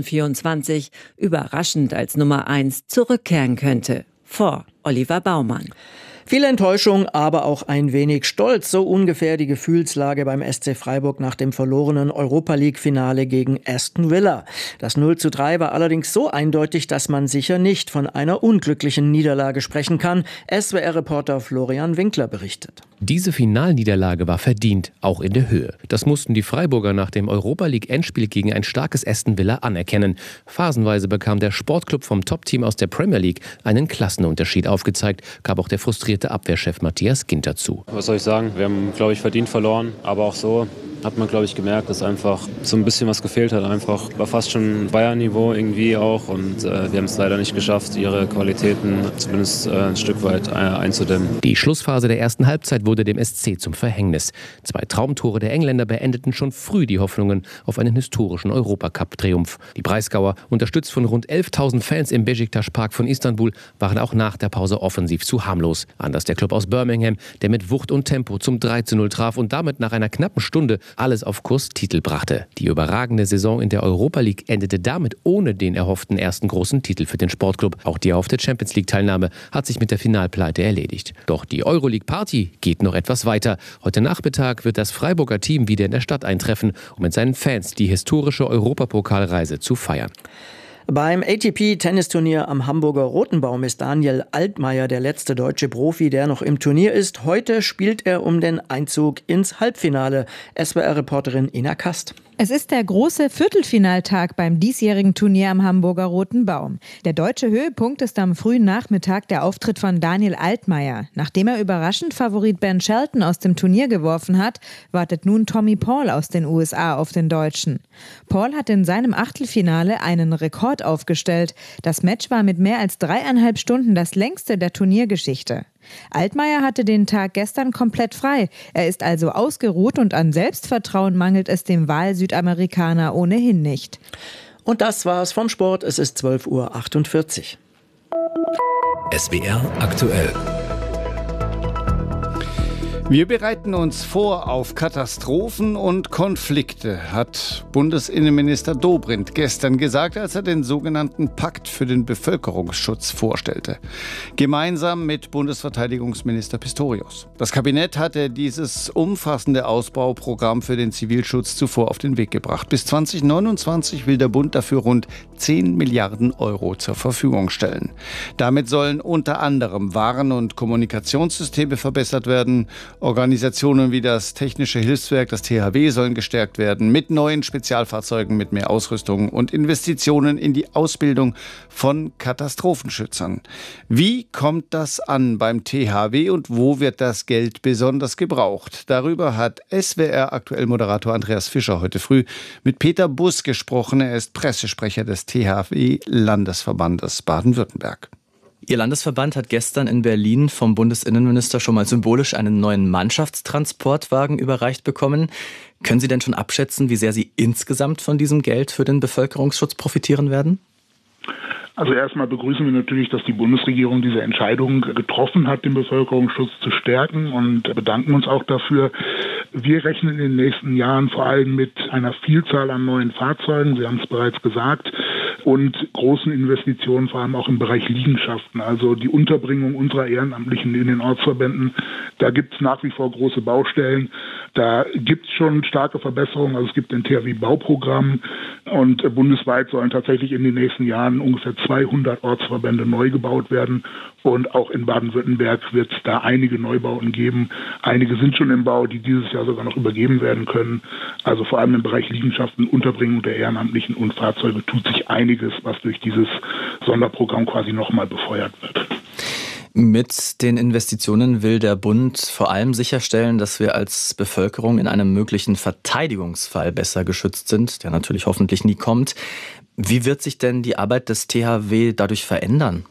2024 überraschend als Nummer 1 zurückkehren könnte. Vor Oliver Baumann. Viel Enttäuschung, aber auch ein wenig Stolz. So ungefähr die Gefühlslage beim SC Freiburg nach dem verlorenen Europa-League-Finale gegen Aston Villa. Das 0:3 war allerdings so eindeutig, dass man sicher nicht von einer unglücklichen Niederlage sprechen kann. SWR-Reporter Florian Winkler berichtet. Diese Finalniederlage war verdient, auch in der Höhe. Das mussten die Freiburger nach dem Europa-League-Endspiel gegen ein starkes Aston Villa anerkennen. Phasenweise bekam der Sportclub vom Top-Team aus der Premier League einen Klassenunterschied aufgezeigt, gab auch der frustrierte Abwehrchef Matthias Ginter zu. Was soll ich sagen? Wir haben, glaube ich, verdient verloren, aber auch so hat man, glaube ich, gemerkt, dass einfach so ein bisschen was gefehlt hat. Einfach war fast schon Bayern-Niveau irgendwie auch und wir haben es leider nicht geschafft, ihre Qualitäten zumindest ein Stück weit einzudämmen. Die Schlussphase der ersten Halbzeit wurde dem SC zum Verhängnis. 2 Traumtore der Engländer beendeten schon früh die Hoffnungen auf einen historischen Europacup-Triumph. Die Breisgauer, unterstützt von rund 11.000 Fans im Beşiktaş-Park von Istanbul, waren auch nach der Pause offensiv zu harmlos. Anders der Club aus Birmingham, der mit Wucht und Tempo zum 3:0 traf und damit nach einer knappen Stunde alles auf Kurs Titel brachte. Die überragende Saison in der Europa League endete damit ohne den erhofften ersten großen Titel für den Sportclub. Auch die erhoffte Champions League-Teilnahme hat sich mit der Finalpleite erledigt. Doch die Euroleague-Party geht noch etwas weiter. Heute Nachmittag wird das Freiburger Team wieder in der Stadt eintreffen, um mit seinen Fans die historische Europapokalreise zu feiern. Beim ATP-Tennisturnier am Hamburger Rotenbaum ist Daniel Altmaier der letzte deutsche Profi, der noch im Turnier ist. Heute spielt er um den Einzug ins Halbfinale. SWR-Reporterin Ina Kast. Es ist der große Viertelfinaltag beim diesjährigen Turnier am Hamburger Roten Baum. Der deutsche Höhepunkt ist am frühen Nachmittag der Auftritt von Daniel Altmaier. Nachdem er überraschend Favorit Ben Shelton aus dem Turnier geworfen hat, wartet nun Tommy Paul aus den USA auf den Deutschen. Paul hat in seinem Achtelfinale einen Rekord aufgestellt. Das Match war mit mehr als 3,5 Stunden das längste der Turniergeschichte. Altmaier hatte den Tag gestern komplett frei. Er ist also ausgeruht und an Selbstvertrauen mangelt es dem Wahl-Südamerikaner ohnehin nicht. Und das war's vom Sport. Es ist 12:48 Uhr. SWR aktuell. Wir bereiten uns vor auf Katastrophen und Konflikte, hat Bundesinnenminister Dobrindt gestern gesagt, als er den sogenannten Pakt für den Bevölkerungsschutz vorstellte. Gemeinsam mit Bundesverteidigungsminister Pistorius. Das Kabinett hatte dieses umfassende Ausbauprogramm für den Zivilschutz zuvor auf den Weg gebracht. Bis 2029 will der Bund dafür rund 10 Milliarden Euro zur Verfügung stellen. Damit sollen unter anderem Warn- und Kommunikationssysteme verbessert werden. Organisationen wie das Technische Hilfswerk, das THW, sollen gestärkt werden mit neuen Spezialfahrzeugen, mit mehr Ausrüstung und Investitionen in die Ausbildung von Katastrophenschützern. Wie kommt das an beim THW und wo wird das Geld besonders gebraucht? Darüber hat SWR aktuell Moderator Andreas Fischer heute früh mit Peter Buss gesprochen. Er ist Pressesprecher des THW-Landesverbandes Baden-Württemberg. Ihr Landesverband hat gestern in Berlin vom Bundesinnenminister schon mal symbolisch einen neuen Mannschaftstransportwagen überreicht bekommen. Können Sie denn schon abschätzen, wie sehr Sie insgesamt von diesem Geld für den Bevölkerungsschutz profitieren werden? Also erstmal begrüßen wir natürlich, dass die Bundesregierung diese Entscheidung getroffen hat, den Bevölkerungsschutz zu stärken, und bedanken uns auch dafür. Wir rechnen in den nächsten Jahren vor allem mit einer Vielzahl an neuen Fahrzeugen, Sie haben es bereits gesagt, und großen Investitionen, vor allem auch im Bereich Liegenschaften, also die Unterbringung unserer Ehrenamtlichen in den Ortsverbänden. Da gibt es nach wie vor große Baustellen. Da gibt es schon starke Verbesserungen. Also es gibt ein THW-Bauprogramm und bundesweit sollen tatsächlich in den nächsten Jahren ungefähr 200 Ortsverbände neu gebaut werden. Und auch in Baden-Württemberg wird es da einige Neubauten geben. Einige sind schon im Bau, die dieses Jahr sogar noch übergeben werden können. Also vor allem im Bereich Liegenschaften, Unterbringung der Ehrenamtlichen und Fahrzeuge tut sich einiges, was durch dieses Sonderprogramm quasi nochmal befeuert wird. Mit den Investitionen will der Bund vor allem sicherstellen, dass wir als Bevölkerung in einem möglichen Verteidigungsfall besser geschützt sind, der natürlich hoffentlich nie kommt. Wie wird sich denn die Arbeit des THW dadurch verändern?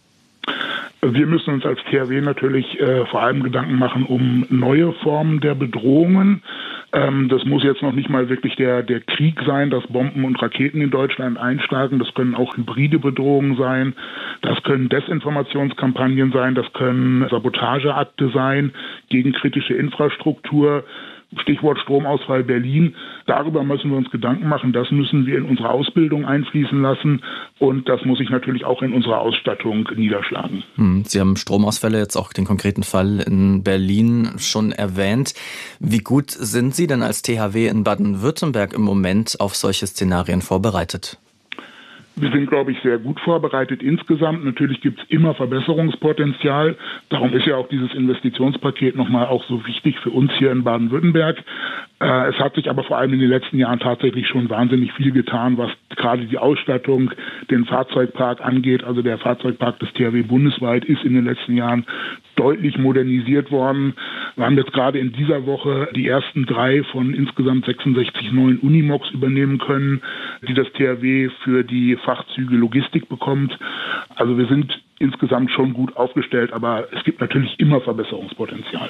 Wir müssen uns als THW natürlich vor allem Gedanken machen um neue Formen der Bedrohungen. Das muss jetzt noch nicht mal wirklich der Krieg sein, dass Bomben und Raketen in Deutschland einschlagen. Das können auch hybride Bedrohungen sein. Das können Desinformationskampagnen sein. Das können Sabotageakte sein gegen kritische Infrastruktur. Stichwort Stromausfall Berlin. Darüber müssen wir uns Gedanken machen. Das müssen wir in unsere Ausbildung einfließen lassen. Und das muss sich natürlich auch in unserer Ausstattung niederschlagen. Sie haben Stromausfälle, jetzt auch den konkreten Fall in Berlin schon erwähnt. Wie gut sind Sie denn als THW in Baden-Württemberg im Moment auf solche Szenarien vorbereitet? Wir sind, glaube ich, sehr gut vorbereitet insgesamt. Natürlich gibt es immer Verbesserungspotenzial. Darum ist ja auch dieses Investitionspaket nochmal auch so wichtig für uns hier in Baden-Württemberg. Es hat sich aber vor allem in den letzten Jahren tatsächlich schon wahnsinnig viel getan, was gerade die Ausstattung, den Fahrzeugpark angeht. Also der Fahrzeugpark des THW bundesweit ist in den letzten Jahren deutlich modernisiert worden. Wir haben jetzt gerade in dieser Woche die ersten 3 von insgesamt 66 neuen Unimogs übernehmen können, die das THW für die Fachzüge Logistik bekommt. Also wir sind insgesamt schon gut aufgestellt, aber es gibt natürlich immer Verbesserungspotenzial.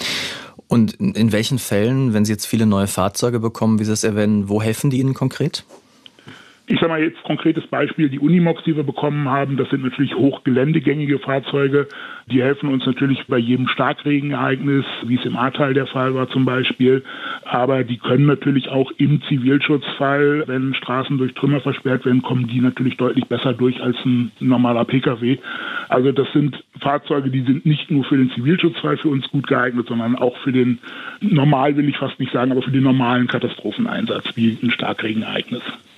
Und in welchen Fällen, wenn Sie jetzt viele neue Fahrzeuge bekommen, wie Sie es erwähnen, wo helfen die Ihnen konkret? Ich sage mal jetzt konkretes Beispiel, die Unimogs, die wir bekommen haben, das sind natürlich hochgeländegängige Fahrzeuge. Die helfen uns natürlich bei jedem Starkregenereignis, wie es im Ahrtal der Fall war zum Beispiel. Aber die können natürlich auch im Zivilschutzfall, wenn Straßen durch Trümmer versperrt werden, kommen die natürlich deutlich besser durch als ein normaler Pkw. Also das sind Fahrzeuge, die sind nicht nur für den Zivilschutzfall für uns gut geeignet, sondern auch für den normal, will ich fast nicht sagen, aber für den normalen Katastropheneinsatz, wie ein Starkregenereignis.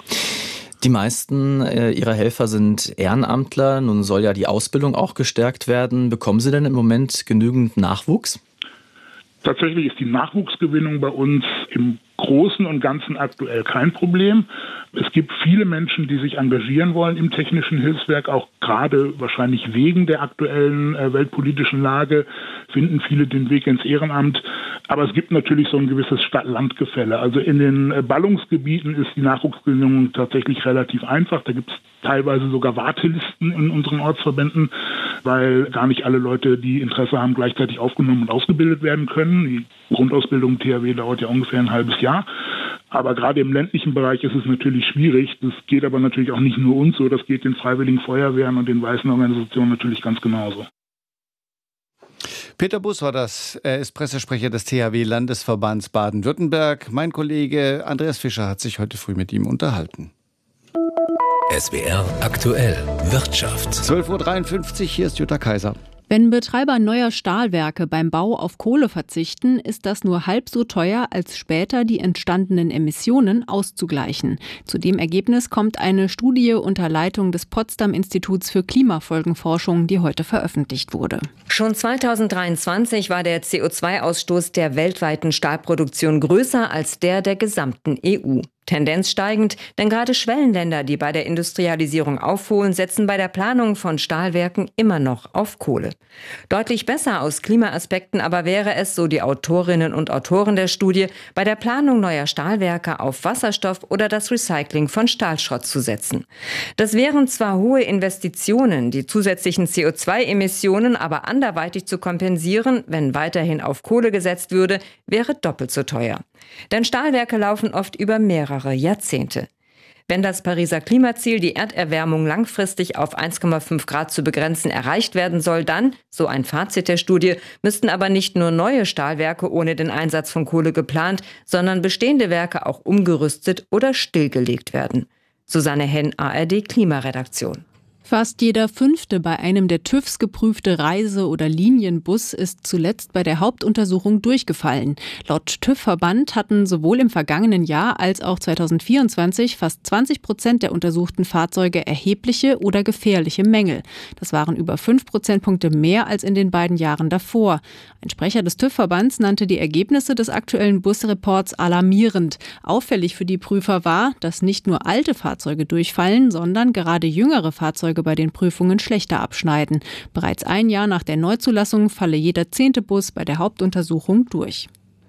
Die meisten Ihrer Helfer sind Ehrenamtler. Nun soll ja die Ausbildung auch gestärkt werden. Bekommen Sie denn im Moment genügend Nachwuchs? Tatsächlich ist die Nachwuchsgewinnung bei uns im Großen und Ganzen aktuell kein Problem. Es gibt viele Menschen, die sich engagieren wollen im technischen Hilfswerk, auch gerade wahrscheinlich wegen der aktuellen weltpolitischen Lage finden viele den Weg ins Ehrenamt. Aber es gibt natürlich so ein gewisses Stadt-Land-Gefälle. Also in den Ballungsgebieten ist die Nachwuchsgewinnung tatsächlich relativ einfach. Da gibt es teilweise sogar Wartelisten in unseren Ortsverbänden, weil gar nicht alle Leute, die Interesse haben, gleichzeitig aufgenommen und ausgebildet werden können. Die Grundausbildung im THW dauert ja ungefähr ein halbes Jahr. Aber gerade im ländlichen Bereich ist es natürlich schwierig. Das geht aber natürlich auch nicht nur uns so, das geht den Freiwilligen Feuerwehren und den weißen Organisationen natürlich ganz genauso. Peter Bus war das. Er ist Pressesprecher des THW-Landesverbands Baden-Württemberg. Mein Kollege Andreas Fischer hat sich heute früh mit ihm unterhalten. SWR aktuell Wirtschaft. 12.53 Uhr, hier ist Jutta Kaiser. Wenn Betreiber neuer Stahlwerke beim Bau auf Kohle verzichten, ist das nur halb so teuer, als später die entstandenen Emissionen auszugleichen. Zu dem Ergebnis kommt eine Studie unter Leitung des Potsdam-Instituts für Klimafolgenforschung, die heute veröffentlicht wurde. Schon 2023 war der CO2-Ausstoß der weltweiten Stahlproduktion größer als der gesamten EU. Tendenz steigend, denn gerade Schwellenländer, die bei der Industrialisierung aufholen, setzen bei der Planung von Stahlwerken immer noch auf Kohle. Deutlich besser aus Klimaaspekten aber wäre es, so die Autorinnen und Autoren der Studie, bei der Planung neuer Stahlwerke auf Wasserstoff oder das Recycling von Stahlschrott zu setzen. Das wären zwar hohe Investitionen, die zusätzlichen CO2-Emissionen aber anderweitig zu kompensieren, wenn weiterhin auf Kohle gesetzt würde, wäre doppelt so teuer. Denn Stahlwerke laufen oft über mehrere Jahrzehnte. Wenn das Pariser Klimaziel, die Erderwärmung langfristig auf 1,5 Grad zu begrenzen, erreicht werden soll, dann, so ein Fazit der Studie, müssten aber nicht nur neue Stahlwerke ohne den Einsatz von Kohle geplant, sondern bestehende Werke auch umgerüstet oder stillgelegt werden. Susanne Henn, ARD Klimaredaktion. Fast jeder 5. bei einem der TÜVs geprüfte Reise- oder Linienbus ist zuletzt bei der Hauptuntersuchung durchgefallen. Laut TÜV-Verband hatten sowohl im vergangenen Jahr als auch 2024 fast 20% der untersuchten Fahrzeuge erhebliche oder gefährliche Mängel. Das waren über 5 Prozentpunkte mehr als in den beiden Jahren davor. Ein Sprecher des TÜV-Verbands nannte die Ergebnisse des aktuellen Busreports alarmierend. Auffällig für die Prüfer war, dass nicht nur alte Fahrzeuge durchfallen, sondern gerade jüngere Fahrzeuge bei den Prüfungen schlechter abschneiden. Bereits ein Jahr nach der Neuzulassung falle jeder 10. Bus bei der Hauptuntersuchung durch.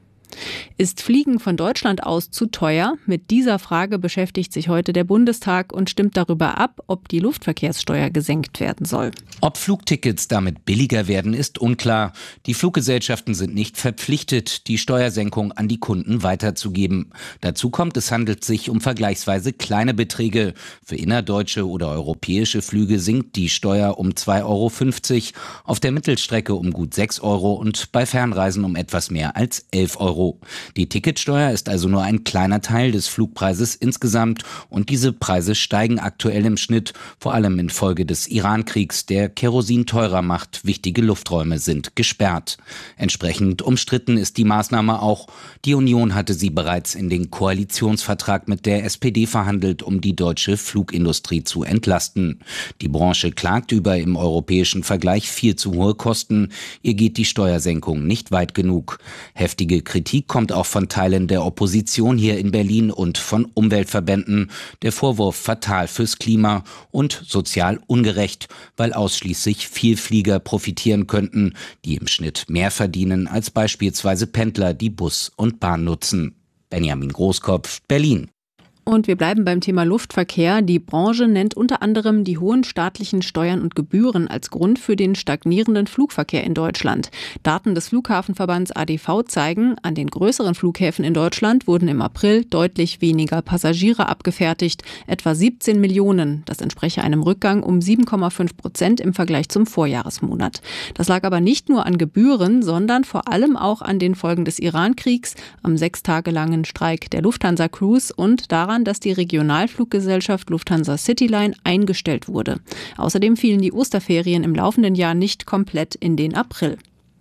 Ist Fliegen von Deutschland aus zu teuer? Mit dieser Frage beschäftigt sich heute der Bundestag und stimmt darüber ab, ob die Luftverkehrssteuer gesenkt werden soll. Ob Flugtickets damit billiger werden, ist unklar. Die Fluggesellschaften sind nicht verpflichtet, die Steuersenkung an die Kunden weiterzugeben. Dazu kommt, es handelt sich um vergleichsweise kleine Beträge. Für innerdeutsche oder europäische Flüge sinkt die Steuer um 2,50 €, auf der Mittelstrecke um gut 6 € und bei Fernreisen um etwas mehr als 11 €. Die Ticketsteuer ist also nur ein kleiner Teil des Flugpreises insgesamt und diese Preise steigen aktuell im Schnitt, vor allem infolge des Iran-Kriegs, der Kerosin teurer macht. Wichtige Lufträume sind gesperrt. Entsprechend umstritten ist die Maßnahme auch. Die Union hatte sie bereits in den Koalitionsvertrag mit der SPD verhandelt, um die deutsche Flugindustrie zu entlasten. Die Branche klagt über im europäischen Vergleich viel zu hohe Kosten. Ihr geht die Steuersenkung nicht weit genug. Heftige Kritik kommt auch von Teilen der Opposition hier in Berlin und von Umweltverbänden. Der Vorwurf fatal fürs Klima und sozial ungerecht, weil ausschließlich Vielflieger profitieren könnten, die im Schnitt mehr verdienen als beispielsweise Pendler, die Bus und Bahn nutzen. Benjamin Großkopf, Berlin. Und wir bleiben beim Thema Luftverkehr. Die Branche nennt unter anderem die hohen staatlichen Steuern und Gebühren als Grund für den stagnierenden Flugverkehr in Deutschland. Daten des Flughafenverbands ADV zeigen, an den größeren Flughäfen in Deutschland wurden im April deutlich weniger Passagiere abgefertigt, etwa 17 Millionen. Das entspreche einem Rückgang um 7,5% im Vergleich zum Vorjahresmonat. Das lag aber nicht nur an Gebühren, sondern vor allem auch an den Folgen des Iran-Kriegs, am 6 Tage langen Streik der Lufthansa Crews und daran, dass die Regionalfluggesellschaft Lufthansa Cityline eingestellt wurde. Außerdem fielen die Osterferien im laufenden Jahr nicht komplett in den April.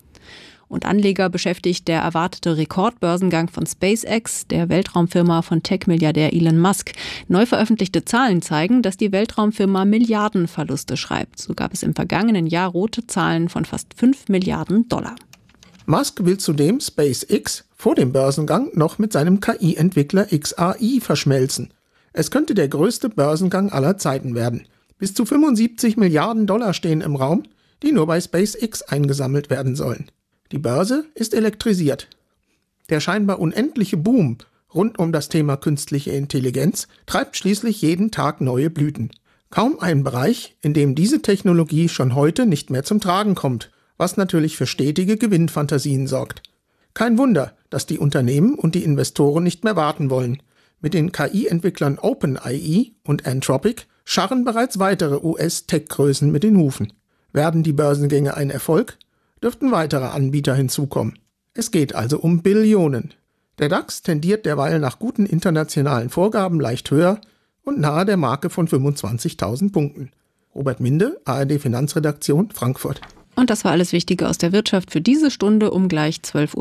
Und Anleger beschäftigt der erwartete Rekordbörsengang von SpaceX, der Weltraumfirma von Tech-Milliardär Elon Musk. Neu veröffentlichte Zahlen zeigen, dass die Weltraumfirma Milliardenverluste schreibt. So gab es im vergangenen Jahr rote Zahlen von fast 5 Milliarden $. Musk will zudem SpaceX vor dem Börsengang noch mit seinem KI-Entwickler XAI verschmelzen. Es könnte der größte Börsengang aller Zeiten werden. Bis zu 75 Milliarden $ stehen im Raum, die nur bei SpaceX eingesammelt werden sollen. Die Börse ist elektrisiert. Der scheinbar unendliche Boom rund um das Thema künstliche Intelligenz treibt schließlich jeden Tag neue Blüten. Kaum ein Bereich, in dem diese Technologie schon heute nicht mehr zum Tragen kommt, was natürlich für stetige Gewinnfantasien sorgt. Kein Wunder, dass die Unternehmen und die Investoren nicht mehr warten wollen. Mit den KI-Entwicklern OpenAI und Anthropic scharren bereits weitere US-Tech-Größen mit den Hufen. Werden die Börsengänge ein Erfolg, dürften weitere Anbieter hinzukommen. Es geht also um Billionen. Der DAX tendiert derweil nach guten internationalen Vorgaben leicht höher und nahe der Marke von 25.000 Punkten. Robert Minde, ARD Finanzredaktion, Frankfurt. Und das war alles Wichtige aus der Wirtschaft für diese Stunde um gleich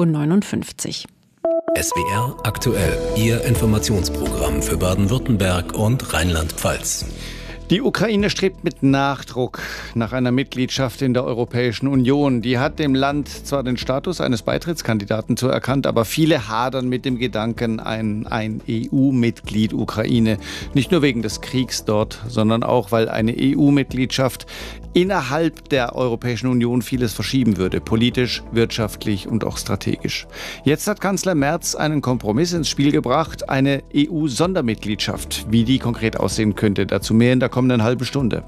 12:59 Uhr. SWR aktuell, Ihr Informationsprogramm für Baden-Württemberg und Rheinland-Pfalz. Die Ukraine strebt mit Nachdruck nach einer Mitgliedschaft in der Europäischen Union. Die hat dem Land zwar den Status eines Beitrittskandidaten zuerkannt, aber viele hadern mit dem Gedanken an ein EU-Mitglied Ukraine. Nicht nur wegen des Kriegs dort, sondern auch, weil eine EU-Mitgliedschaft innerhalb der Europäischen Union vieles verschieben würde, politisch, wirtschaftlich und auch strategisch. Jetzt hat Kanzler Merz einen Kompromiss ins Spiel gebracht, eine EU-Sondermitgliedschaft. Wie die konkret aussehen könnte, dazu mehr in der kommenden halben Stunde.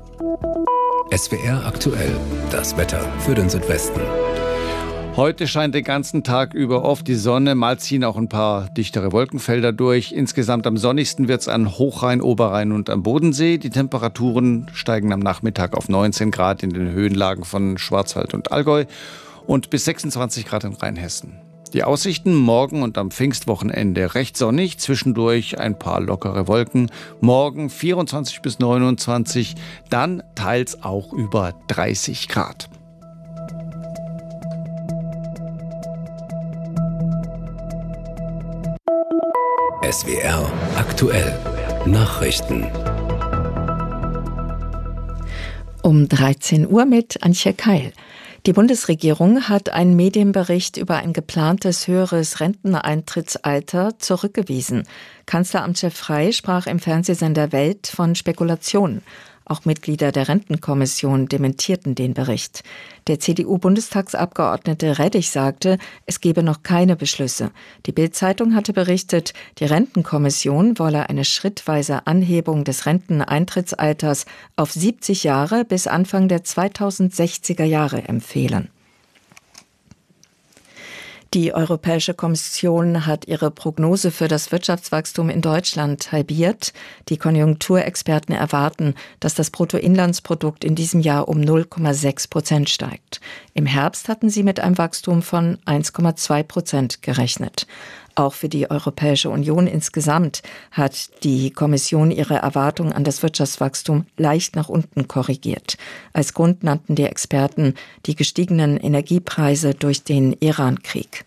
SWR aktuell, das Wetter für den Südwesten. Heute scheint den ganzen Tag über oft die Sonne, mal ziehen auch ein paar dichtere Wolkenfelder durch. Insgesamt am sonnigsten wird es an Hochrhein, Oberrhein und am Bodensee. Die Temperaturen steigen am Nachmittag auf 19 Grad in den Höhenlagen von Schwarzwald und Allgäu und bis 26 Grad in Rheinhessen. Die Aussichten morgen und am Pfingstwochenende recht sonnig, zwischendurch ein paar lockere Wolken. Morgen 24 bis 29, dann teils auch über 30 Grad. SWR aktuell. Nachrichten. Um 13 Uhr mit Antje Keil. Die Bundesregierung hat einen Medienbericht über ein geplantes höheres Renteneintrittsalter zurückgewiesen. Kanzleramtschef Frey sprach im Fernsehsender Welt von Spekulationen. Auch Mitglieder der Rentenkommission dementierten den Bericht. Der CDU-Bundestagsabgeordnete Reddich sagte, es gebe noch keine Beschlüsse. Die Bild-Zeitung hatte berichtet, die Rentenkommission wolle eine schrittweise Anhebung des Renteneintrittsalters auf 70 Jahre bis Anfang der 2060er Jahre empfehlen. Die Europäische Kommission hat ihre Prognose für das Wirtschaftswachstum in Deutschland halbiert. Die Konjunkturexperten erwarten, dass das Bruttoinlandsprodukt in diesem Jahr um 0,6% steigt. Im Herbst hatten sie mit einem Wachstum von 1,2% gerechnet. Auch für die Europäische Union insgesamt hat die Kommission ihre Erwartungen an das Wirtschaftswachstum leicht nach unten korrigiert. Als Grund nannten die Experten die gestiegenen Energiepreise durch den Iran-Krieg.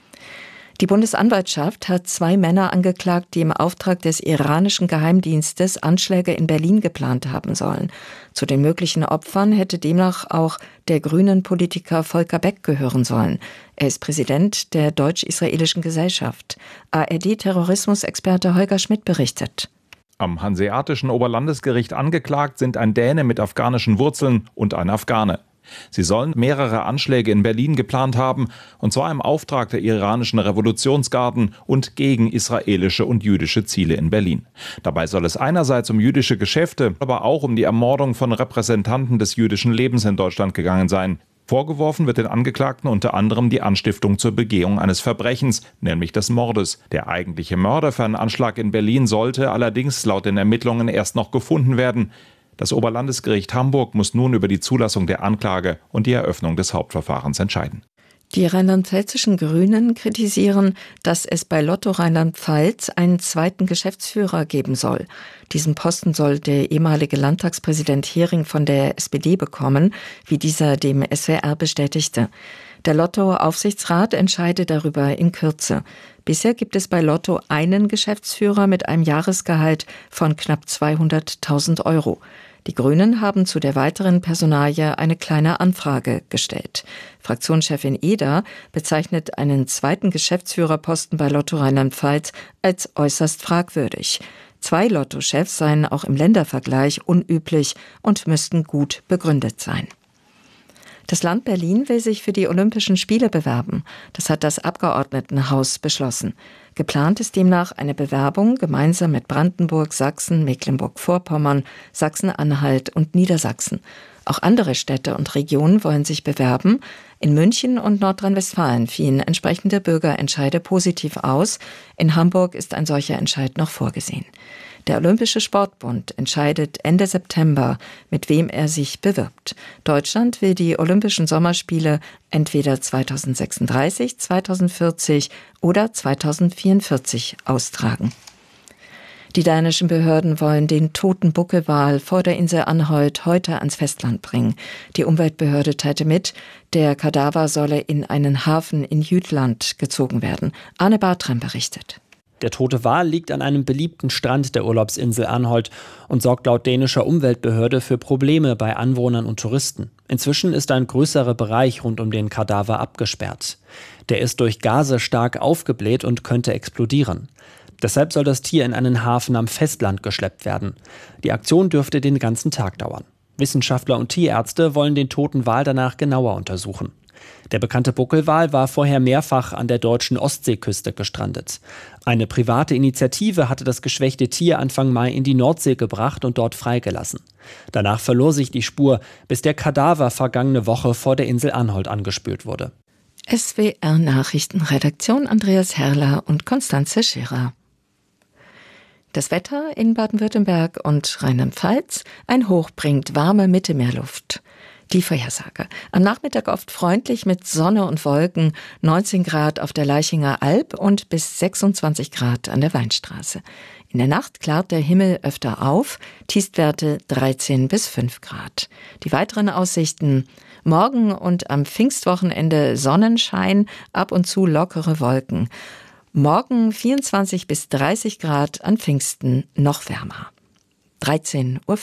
Die Bundesanwaltschaft hat 2 Männer angeklagt, die im Auftrag des iranischen Geheimdienstes Anschläge in Berlin geplant haben sollen. Zu den möglichen Opfern hätte demnach auch der Grünen-Politiker Volker Beck gehören sollen. Er ist Präsident der Deutsch-Israelischen Gesellschaft. ARD-Terrorismusexperte Holger Schmidt berichtet. Am Hanseatischen Oberlandesgericht angeklagt sind ein Däne mit afghanischen Wurzeln und ein Afghane. Sie sollen mehrere Anschläge in Berlin geplant haben, und zwar im Auftrag der iranischen Revolutionsgarden und gegen israelische und jüdische Ziele in Berlin. Dabei soll es einerseits um jüdische Geschäfte, aber auch um die Ermordung von Repräsentanten des jüdischen Lebens in Deutschland gegangen sein. Vorgeworfen wird den Angeklagten unter anderem die Anstiftung zur Begehung eines Verbrechens, nämlich des Mordes. Der eigentliche Mörder für einen Anschlag in Berlin sollte allerdings laut den Ermittlungen erst noch gefunden werden. Das Oberlandesgericht Hamburg muss nun über die Zulassung der Anklage und die Eröffnung des Hauptverfahrens entscheiden. Die rheinland-pfälzischen Grünen kritisieren, dass es bei Lotto Rheinland-Pfalz einen zweiten Geschäftsführer geben soll. Diesen Posten soll der ehemalige Landtagspräsident Hering von der SPD bekommen, wie dieser dem SWR bestätigte. Der Lotto-Aufsichtsrat entscheidet darüber in Kürze. Bisher gibt es bei Lotto einen Geschäftsführer mit einem Jahresgehalt von knapp 200.000 €. Die Grünen haben zu der weiteren Personalie eine kleine Anfrage gestellt. Fraktionschefin Eder bezeichnet einen zweiten Geschäftsführerposten bei Lotto Rheinland-Pfalz als äußerst fragwürdig. 2 Lotto-Chefs seien auch im Ländervergleich unüblich und müssten gut begründet sein. Das Land Berlin will sich für die Olympischen Spiele bewerben. Das hat das Abgeordnetenhaus beschlossen. Geplant ist demnach eine Bewerbung gemeinsam mit Brandenburg, Sachsen, Mecklenburg-Vorpommern, Sachsen-Anhalt und Niedersachsen. Auch andere Städte und Regionen wollen sich bewerben. In München und Nordrhein-Westfalen fielen entsprechende Bürgerentscheide positiv aus. In Hamburg ist ein solcher Entscheid noch vorgesehen. Der Olympische Sportbund entscheidet Ende September, mit wem er sich bewirbt. Deutschland will die Olympischen Sommerspiele entweder 2036, 2040 oder 2044 austragen. Die dänischen Behörden wollen den toten Buckelwal vor der Insel Anholt heute ans Festland bringen. Die Umweltbehörde teilte mit, der Kadaver solle in einen Hafen in Jütland gezogen werden. Arne Bartram berichtet. Der tote Wal liegt an einem beliebten Strand der Urlaubsinsel Anholt und sorgt laut dänischer Umweltbehörde für Probleme bei Anwohnern und Touristen. Inzwischen ist ein größerer Bereich rund um den Kadaver abgesperrt. Der ist durch Gase stark aufgebläht und könnte explodieren. Deshalb soll das Tier in einen Hafen am Festland geschleppt werden. Die Aktion dürfte den ganzen Tag dauern. Wissenschaftler und Tierärzte wollen den toten Wal danach genauer untersuchen. Der bekannte Buckelwal war vorher mehrfach an der deutschen Ostseeküste gestrandet. Eine private Initiative hatte das geschwächte Tier Anfang Mai in die Nordsee gebracht und dort freigelassen. Danach verlor sich die Spur, bis der Kadaver vergangene Woche vor der Insel Anholt angespült wurde. SWR Nachrichtenredaktion Andreas Herrler und Konstanze Scherer. Das Wetter in Baden-Württemberg und Rheinland-Pfalz: Ein Hoch bringt warme Mittelmeerluft. Die Vorhersage. Am Nachmittag oft freundlich mit Sonne und Wolken, 19 Grad auf der Laichinger Alb und bis 26 Grad an der Weinstraße. In der Nacht klart der Himmel öfter auf, Tiefstwerte 13 bis 5 Grad. Die weiteren Aussichten: morgen und am Pfingstwochenende Sonnenschein, ab und zu lockere Wolken. Morgen 24 bis 30 Grad, an Pfingsten noch wärmer. 13:05 Uhr.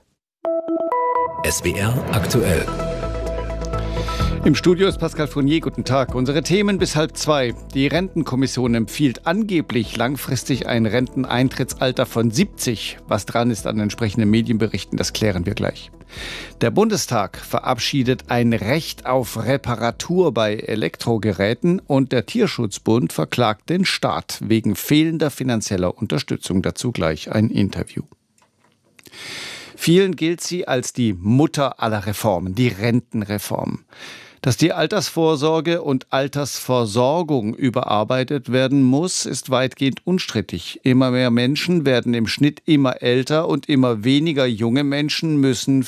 SWR aktuell. Im Studio ist Pascal Fournier. Guten Tag. Unsere Themen bis 1:30. Die Rentenkommission empfiehlt angeblich langfristig ein Renteneintrittsalter von 70. Was dran ist an entsprechenden Medienberichten, das klären wir gleich. Der Bundestag verabschiedet ein Recht auf Reparatur bei Elektrogeräten und der Tierschutzbund verklagt den Staat wegen fehlender finanzieller Unterstützung. Dazu gleich ein Interview. Vielen gilt sie als die Mutter aller Reformen, die Rentenreform. Dass die Altersvorsorge und Altersversorgung überarbeitet werden muss, ist weitgehend unstrittig. Immer mehr Menschen werden im Schnitt immer älter und immer weniger junge Menschen müssen